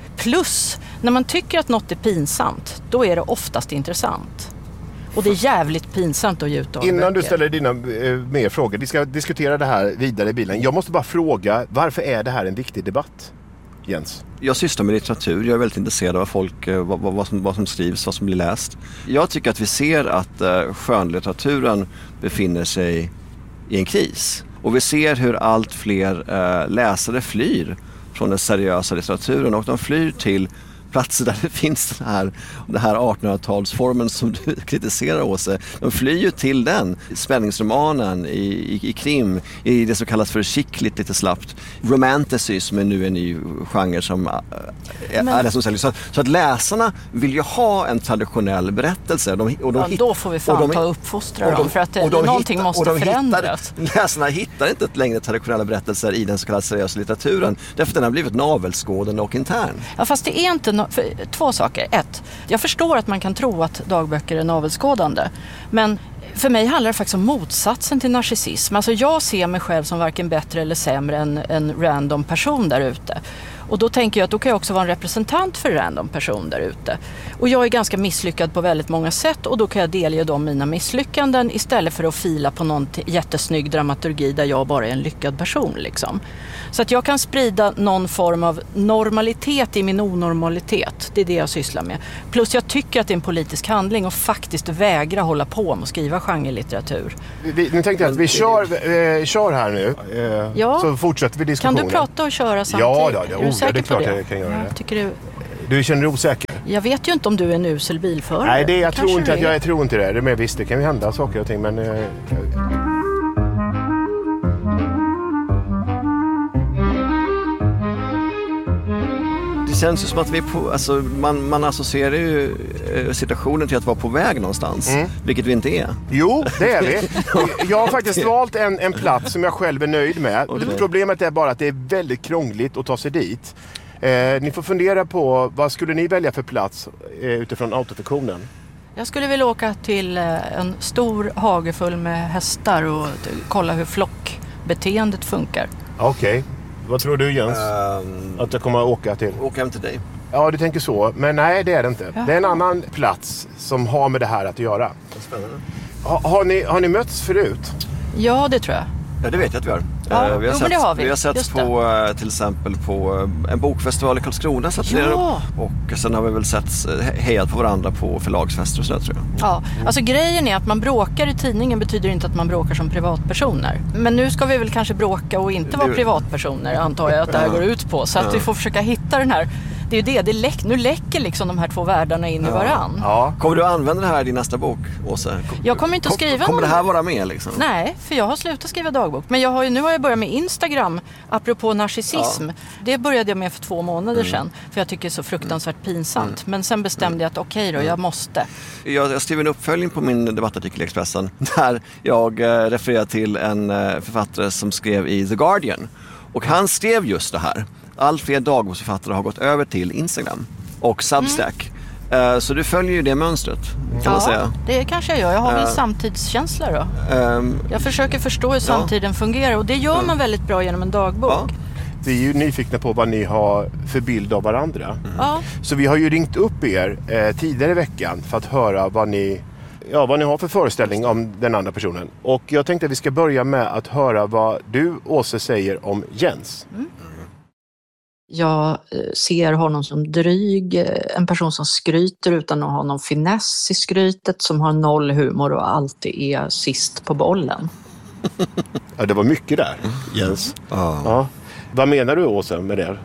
Plus, när man tycker att något är pinsamt, då är det oftast intressant. Och det är jävligt pinsamt att ge ut dagböcker. Innan du ställer dina eh, mer frågor, vi ska diskutera det här vidare i bilen. Jag måste bara fråga, varför är det här en viktig debatt, Jens? Jag sysslar med litteratur, jag är väldigt intresserad av folk, vad, vad, vad, som, vad som skrivs, vad som blir läst. Jag tycker att vi ser att eh, skönlitteraturen befinner sig i en kris. Och vi ser hur allt fler eh, läsare flyr från den seriösa litteraturen och de flyr till platser där det finns den här, den här artonhundratalsformen som du kritiserar, Åse. De flyr ju till den. Spänningsromanen i, i, i krim, i det som kallas för chickligt lite slappt. Romantasy som är nu en ny genre som är, Men... är det som säljer. Så, så att läsarna vill ju ha en traditionell berättelse. De, och de ja, hit, då får vi fan de, ta och uppfostra dem för att det, de någonting hittar, måste de förändras. Hittar, läsarna hittar inte längre traditionella berättelser i den så kallade seriösa litteraturen. Därför att den har blivit navelskådande och intern. Ja, fast det är inte no- för, två saker. Ett, jag förstår att man kan tro att dagböcker är navelskådande. Men för mig handlar det faktiskt om motsatsen till narcissism. Alltså jag ser mig själv som varken bättre eller sämre än en random person där ute. Och då tänker jag att då kan jag också vara en representant för en random person där ute. Och jag är ganska misslyckad på väldigt många sätt och då kan jag delge dem mina misslyckanden istället för att fila på någon t- jättesnygg dramaturgi där jag bara är en lyckad person liksom. Så att jag kan sprida någon form av normalitet i min onormalitet. Det är det jag sysslar med. Plus jag tycker att det är en politisk handling och faktiskt vägra hålla på med att skriva genrelitteratur. Vi, nu tänkte jag att vi kör, eh, kör här nu, eh, ja. så fortsätter vi diskussionen. Kan du prata och köra samtidigt? Ja, då, det, är du oh, säker det är klart på det? jag kan göra ja, det. Tycker du... Du känner dig osäker? Jag vet ju inte om du är en usel bilförare. Nej, det, jag, tror inte att, är. jag tror inte det. det men visst, det kan ju hända saker och ting, men... Eh, Det känns ju som att vi är på, alltså man, man associerar ju situationen till att vara på väg någonstans, mm. vilket vi inte är. Jo, det är vi. Jag har faktiskt valt en, en plats som jag själv är nöjd med. Okay. Problemet är bara att det är väldigt krångligt att ta sig dit. Eh, ni får fundera på, vad skulle ni välja för plats eh, utifrån autofiktionen? Jag skulle vilja åka till eh, en stor hage full med hästar och t- kolla hur flockbeteendet funkar. Okej. Okay. Vad tror du, Jens? Um, att jag kommer att åka till? Åka hem till dig. Ja, du tänker så. Men nej, det är det inte. Ja. Det är en annan plats som har med det här att göra. Spännande. Ha, har, ni, har ni mötts förut? Ja, det tror jag. Ja, det vet jag att vi har. Ja, uh, vi har jo, sett, det har vi. Vi har sett på, uh, till exempel på uh, en bokfestival i Karlskrona. Ja. Och sen har vi väl sett uh, hejat på varandra på förlagsfester och så där, tror jag. Ja, alltså grejen är att man bråkar i tidningen betyder inte att man bråkar som privatpersoner. Men nu ska vi väl kanske bråka och inte vara privatpersoner, antar jag att det här går ut på. Så att vi får försöka hitta den här... Det är ju det, det läck, nu läcker liksom de här två världarna in i varann. Ja. Kommer du att använda det här i din nästa bok, Åsa? Kom, jag kommer inte att skriva kom, Kommer någon... det här vara med liksom? Nej, för jag har slutat skriva dagbok. Men jag har ju, nu har jag börjat med Instagram, apropå narcissism. Ja. Det började jag med för två månader mm. sedan. För jag tycker det är så fruktansvärt pinsamt. Mm. Men sen bestämde jag att okej okay då, jag måste. Jag, jag skrev en uppföljning på min debattartikel i Expressen. Där jag eh, refererar till en eh, författare som skrev i The Guardian. Och han skrev just det här. Allt fler dagboksförfattare har gått över till Instagram och Substack. Mm. Så du följer ju det mönstret, kan ja, man säga. Det kanske jag gör. Jag har väl uh, samtidskänsla då. Um, jag försöker förstå hur samtiden ja. fungerar och det gör man väldigt bra genom en dagbok. Ja. Vi är ju nyfikna på vad ni har för bild av varandra. Mm. Ja. Så vi har ju ringt upp er eh, tidigare i veckan för att höra vad ni, ja, vad ni har för föreställning om den andra personen. Och jag tänkte att vi ska börja med att höra vad du, Åse, säger om Jens. Mm. Jag ser honom som dryg, en person som skryter utan att ha någon finess i skrytet, som har noll humor och alltid är sist på bollen. Ja, det var mycket där, Jens. Mm. Ja. Vad menar du, Åsa, med det?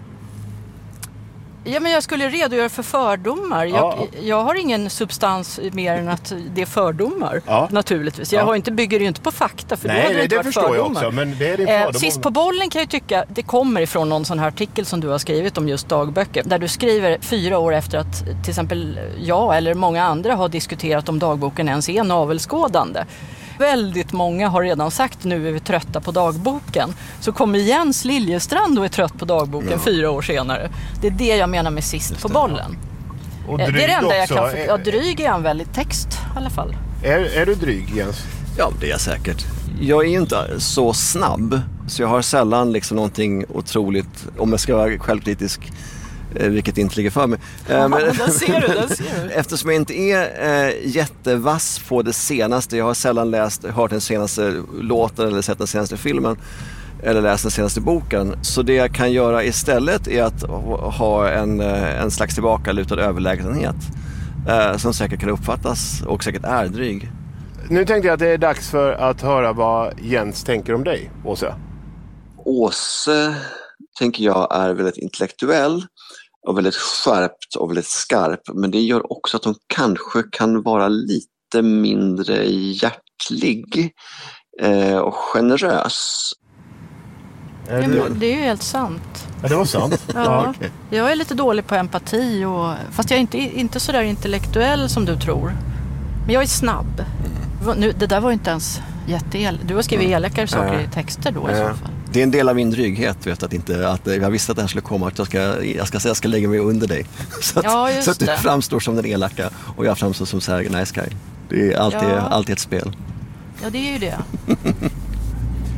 Ja, men jag skulle redogöra för fördomar. Jag, ja. jag har ingen substans mer än att det är fördomar, ja. naturligtvis. Jag ja. har inte, bygger ju inte på fakta, för Nej, då hade det, det, inte det varit förstår fördomar. jag också, men det är din fördom. Eh, sist på bollen kan jag tycka, det kommer ifrån någon sån här artikel som du har skrivit om just dagböcker. Där du skriver fyra år efter att till exempel jag eller många andra har diskuterat om dagboken ens är navelskådande. Väldigt många har redan sagt nu är vi trötta på dagboken. Så kommer Jens Liljestrand och är trött på dagboken ja. fyra år senare. Det är det jag menar med sist på bollen. Och det är det enda jag kan få. Är... Ja, dryg är en väldigt text i alla fall. Är, är du dryg, Jens? Ja, det är jag säkert. Jag är ju inte så snabb. Så jag har sällan liksom någonting otroligt, om jag ska vara självkritisk, vilket inte ligger för mig. Ja, men, den ser du, den ser du. Eftersom jag inte är äh, jättevass på det senaste, jag har sällan läst, hört den senaste låten eller sett den senaste filmen eller läst den senaste boken. Så det jag kan göra istället är att ha en, en slags tillbakalutad överlägsenhet äh, som säkert kan uppfattas och säkert är dryg. Nu tänkte jag att det är dags för att höra vad Jens tänker om dig, Åse. Åse tänker jag är väldigt intellektuell och väldigt skärpt och väldigt skarp, men det gör också att hon kanske kan vara lite mindre hjärtlig eh, och generös. Ja, men det är ju helt sant. Ja, det var sant. Ja, ja, okay. Jag är lite dålig på empati, och, fast jag är inte, inte så där intellektuell som du tror. Men jag är snabb. Mm. Nu, det där var inte ens jätteel. Du har skrivit mm. elakare saker äh. i texter då äh. i så fall. Det är en del av min dryghet, vet, att, inte, att jag visste att det här skulle komma, att jag ska, jag ska säga jag ska lägga mig under dig. Så att, ja, så att du det. framstår som den elaka och jag framstår som så här nice guy. Det är alltid, ja. alltid ett spel. Ja, det är ju det.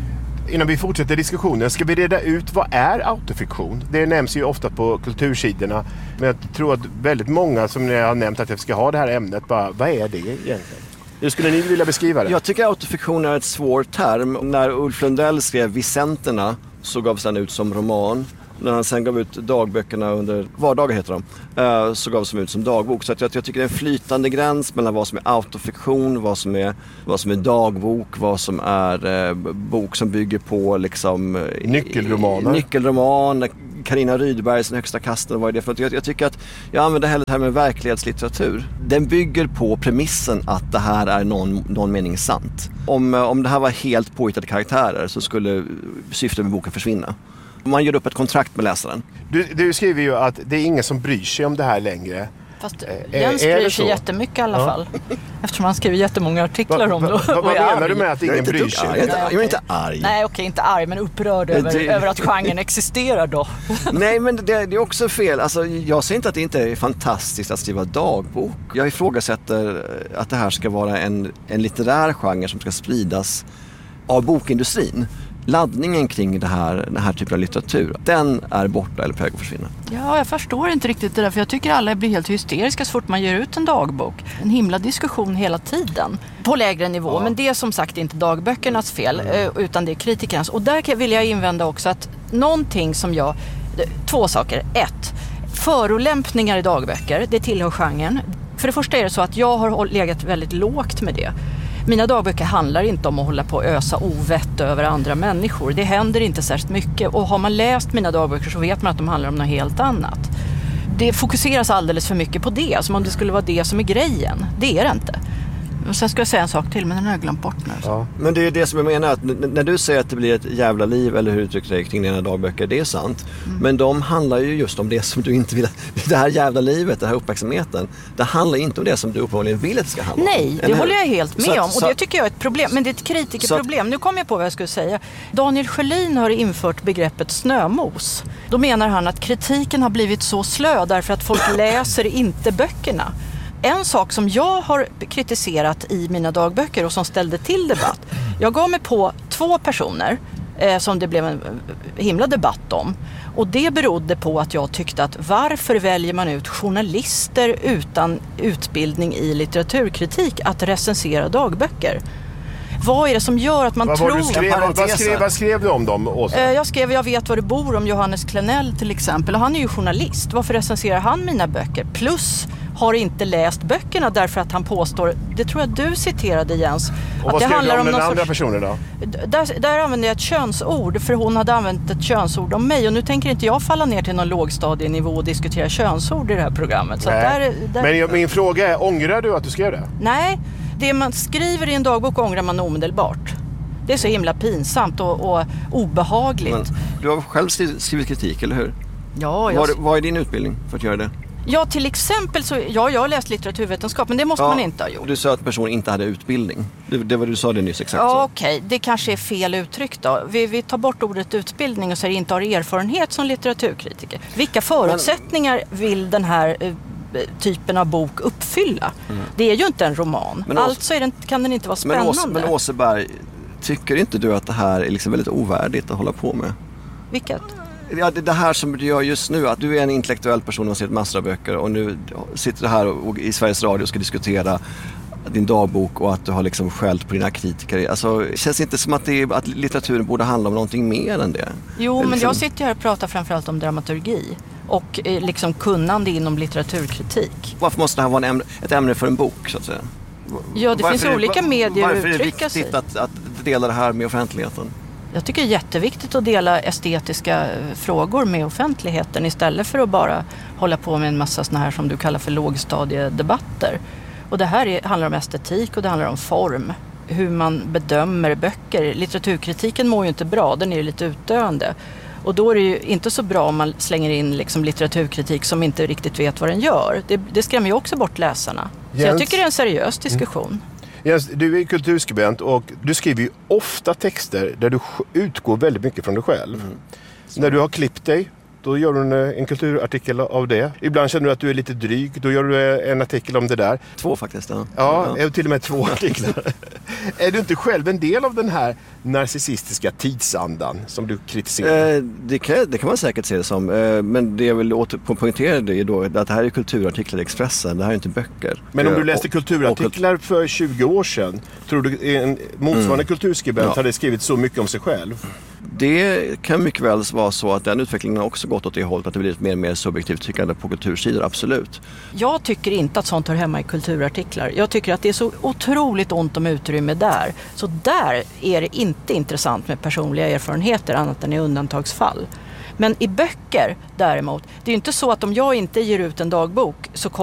Innan vi fortsätter diskussionen, ska vi reda ut vad är autofiktion? Det nämns ju ofta på kultursidorna, men jag tror att väldigt många som ni har nämnt att jag ska ha det här ämnet, bara, vad är det egentligen? Hur skulle ni vilja beskriva det? Jag tycker autofiktion är ett svår term. När Ulf Lundell skrev Vicenterna så gavs den ut som roman. När han sen gav ut dagböckerna under vardagar heter de, så gavs de ut som dagbok. Så att jag, jag tycker det är en flytande gräns mellan vad som är autofiktion, vad som är, vad som är dagbok, vad som är eh, bok som bygger på liksom, nyckelromaner. Nyckelroman, Carina Rydbergs Högsta kasten, vad är det för något? Jag, jag tycker att jag använder hellre det här med verklighetslitteratur. Den bygger på premissen att det här är någon, någon mening sant. Om, om det här var helt påhittade karaktärer så skulle syftet med boken försvinna. Man gör upp ett kontrakt med läsaren. Du, du skriver ju att det är ingen som bryr sig om det här längre. Fast Jens är, är bryr sig jättemycket i alla ja. fall. Eftersom han skriver jättemånga artiklar om det. Va, va, vad menar arg. Du med att ingen bryr sig? Jag är inte, jag är inte arg. Nej, okej, inte arg, men upprörd över, det... över att genren existerar då. Nej, men det, det är också fel. Alltså, jag säger inte att det inte är fantastiskt att skriva dagbok. Jag ifrågasätter att det här ska vara en, en litterär genre som ska spridas av bokindustrin. Laddningen kring det här, den här typen av litteratur, den är borta eller på väg att försvinna. Ja, jag förstår inte riktigt det där, för jag tycker alla blir helt hysteriska så fort man ger ut en dagbok. En himla diskussion hela tiden, på lägre nivå. Ja. Men det är som sagt inte dagböckernas fel, mm. utan det är kritikernas. Och där vill jag invända också att någonting som jag... Två saker. Ett, förolämpningar i dagböcker, det tillhör genren. För det första är det så att jag har legat väldigt lågt med det. Mina dagböcker handlar inte om att hålla på och ösa ovett över andra människor. Det händer inte särskilt mycket. Och har man läst mina dagböcker så vet man att de handlar om något helt annat. Det fokuseras alldeles för mycket på det, som om det skulle vara det som är grejen. Det är det inte. Och sen ska jag säga en sak till, men den har jag glömt bort nu. Ja. Men det är det som jag menar, att n- när du säger att det blir ett jävla liv, eller hur du uttrycker dig kring dina dagböcker, det är sant. Mm. Men de handlar ju just om det som du inte vill, det här jävla livet, den här uppmärksamheten. Det handlar inte om det som du uppenbarligen vill att det ska handla om. Nej, det håller jag helt med så, om. Och så, det tycker jag är ett problem. Men det är ett kritikerproblem. Nu kommer jag på vad jag skulle säga. Daniel Sjölin har infört begreppet snömos. Då menar han att kritiken har blivit så slö därför att folk läser inte böckerna. En sak som jag har kritiserat i mina dagböcker och som ställde till debatt. Jag gav mig på två personer eh, som det blev en himla debatt om. Och det berodde på att jag tyckte att varför väljer man ut journalister utan utbildning i litteraturkritik att recensera dagböcker? Vad är det som gör att man vad tror... Du skrev, vad, skrev, vad skrev du om dem, Åsa? Jag skrev Jag vet var du bor om Johannes Klenell till exempel. Och han är ju journalist. Varför recenserar han mina böcker? Plus har inte läst böckerna därför att han påstår... Det tror jag du citerade, Jens. Och vad skrev du om, om den andra sorts, personen då? Där, där använde jag ett könsord. För hon hade använt ett könsord om mig. Och nu tänker inte jag falla ner till någon lågstadienivå och diskutera könsord i det här programmet. Så där, där... Men jag, min fråga är, ångrar du att du skrev det? Nej. Det man skriver i en dagbok ångrar man omedelbart. Det är så himla pinsamt och, och obehagligt. Men du har själv skrivit kritik, eller hur? Ja. Jag... Vad, vad är din utbildning för att göra det? Ja, till exempel så... Ja, jag har läst litteraturvetenskap, men det måste ja, man inte ha gjort. Du sa att personen inte hade utbildning. Det, det var du sa det nyss exakt ja, så. Okej. Okay. Det kanske är fel uttryck då. Vi, vi tar bort ordet utbildning och säger inte har erfarenhet som litteraturkritiker. Vilka förutsättningar men... vill den här... typen av bok uppfylla. Mm. Det är ju inte en roman. Men alltså är den, kan den inte vara spännande. Men, Ås, men Åseberg, tycker inte du att det här är liksom väldigt ovärdigt att hålla på med? Vilket? Ja, det, det här som du gör just nu, att du är en intellektuell person och har sett massor av böcker och nu sitter du här och, och i Sveriges Radio och ska diskutera din dagbok och att du har liksom skällt på dina kritiker. Alltså, det känns inte som att, det är, att litteraturen borde handla om någonting mer än det. Jo, men liksom... jag sitter här och pratar framförallt om dramaturgi och eh, liksom kunnande inom litteraturkritik. Varför måste det här vara en ämne, ett ämne för en bok, så att säga? Ja, det varför finns olika var, medier att uttrycka sig. Varför är det viktigt att, att dela det här med offentligheten? Jag tycker det är jätteviktigt att dela estetiska frågor med offentligheten istället för att bara hålla på med en massa såna här som du kallar för lågstadiedebatter. Och det här är, handlar om estetik och det handlar om form. Hur man bedömer böcker. Litteraturkritiken mår ju inte bra, den är ju lite utdöende. Och då är det ju inte så bra om man slänger in liksom litteraturkritik som inte riktigt vet vad den gör. Det, det skrämmer ju också bort läsarna. Så Jens, jag tycker det är en seriös diskussion. Mm. Jens, du är kulturskribent och du skriver ju ofta texter där du utgår väldigt mycket från dig själv. Mm. När du har klippt dig, då gör du en, en kulturartikel av det. Ibland känner du att du är lite dryg, då gör du en artikel om det där. Två faktiskt. Ja, ja, ja. Till och med två artiklar. Är du inte själv en del av den här narcissistiska tidsandan som du kritiserar? Eh, det, kan, det kan man säkert se det som. Eh, men det jag vill åter poängtera det är då att det här är kulturartiklar i Expressen, det här är inte böcker. Men om du läste kulturartiklar och, och, för tjugo år sedan, tror du en motsvarande mm. kulturskribent ja. hade skrivit så mycket om sig själv? Det kan mycket väl vara så att den utvecklingen har också gått åt det hållet, att det blivit mer och mer subjektivt tyckande på kultursidor, absolut. Jag tycker inte att sånt hör hemma i kulturartiklar. Jag tycker att det är så otroligt ont om utrymme där. Så där är det inte intressant med personliga erfarenheter annat än i undantagsfall. Men i böcker däremot, det är ju inte så att om jag inte ger ut en dagbok så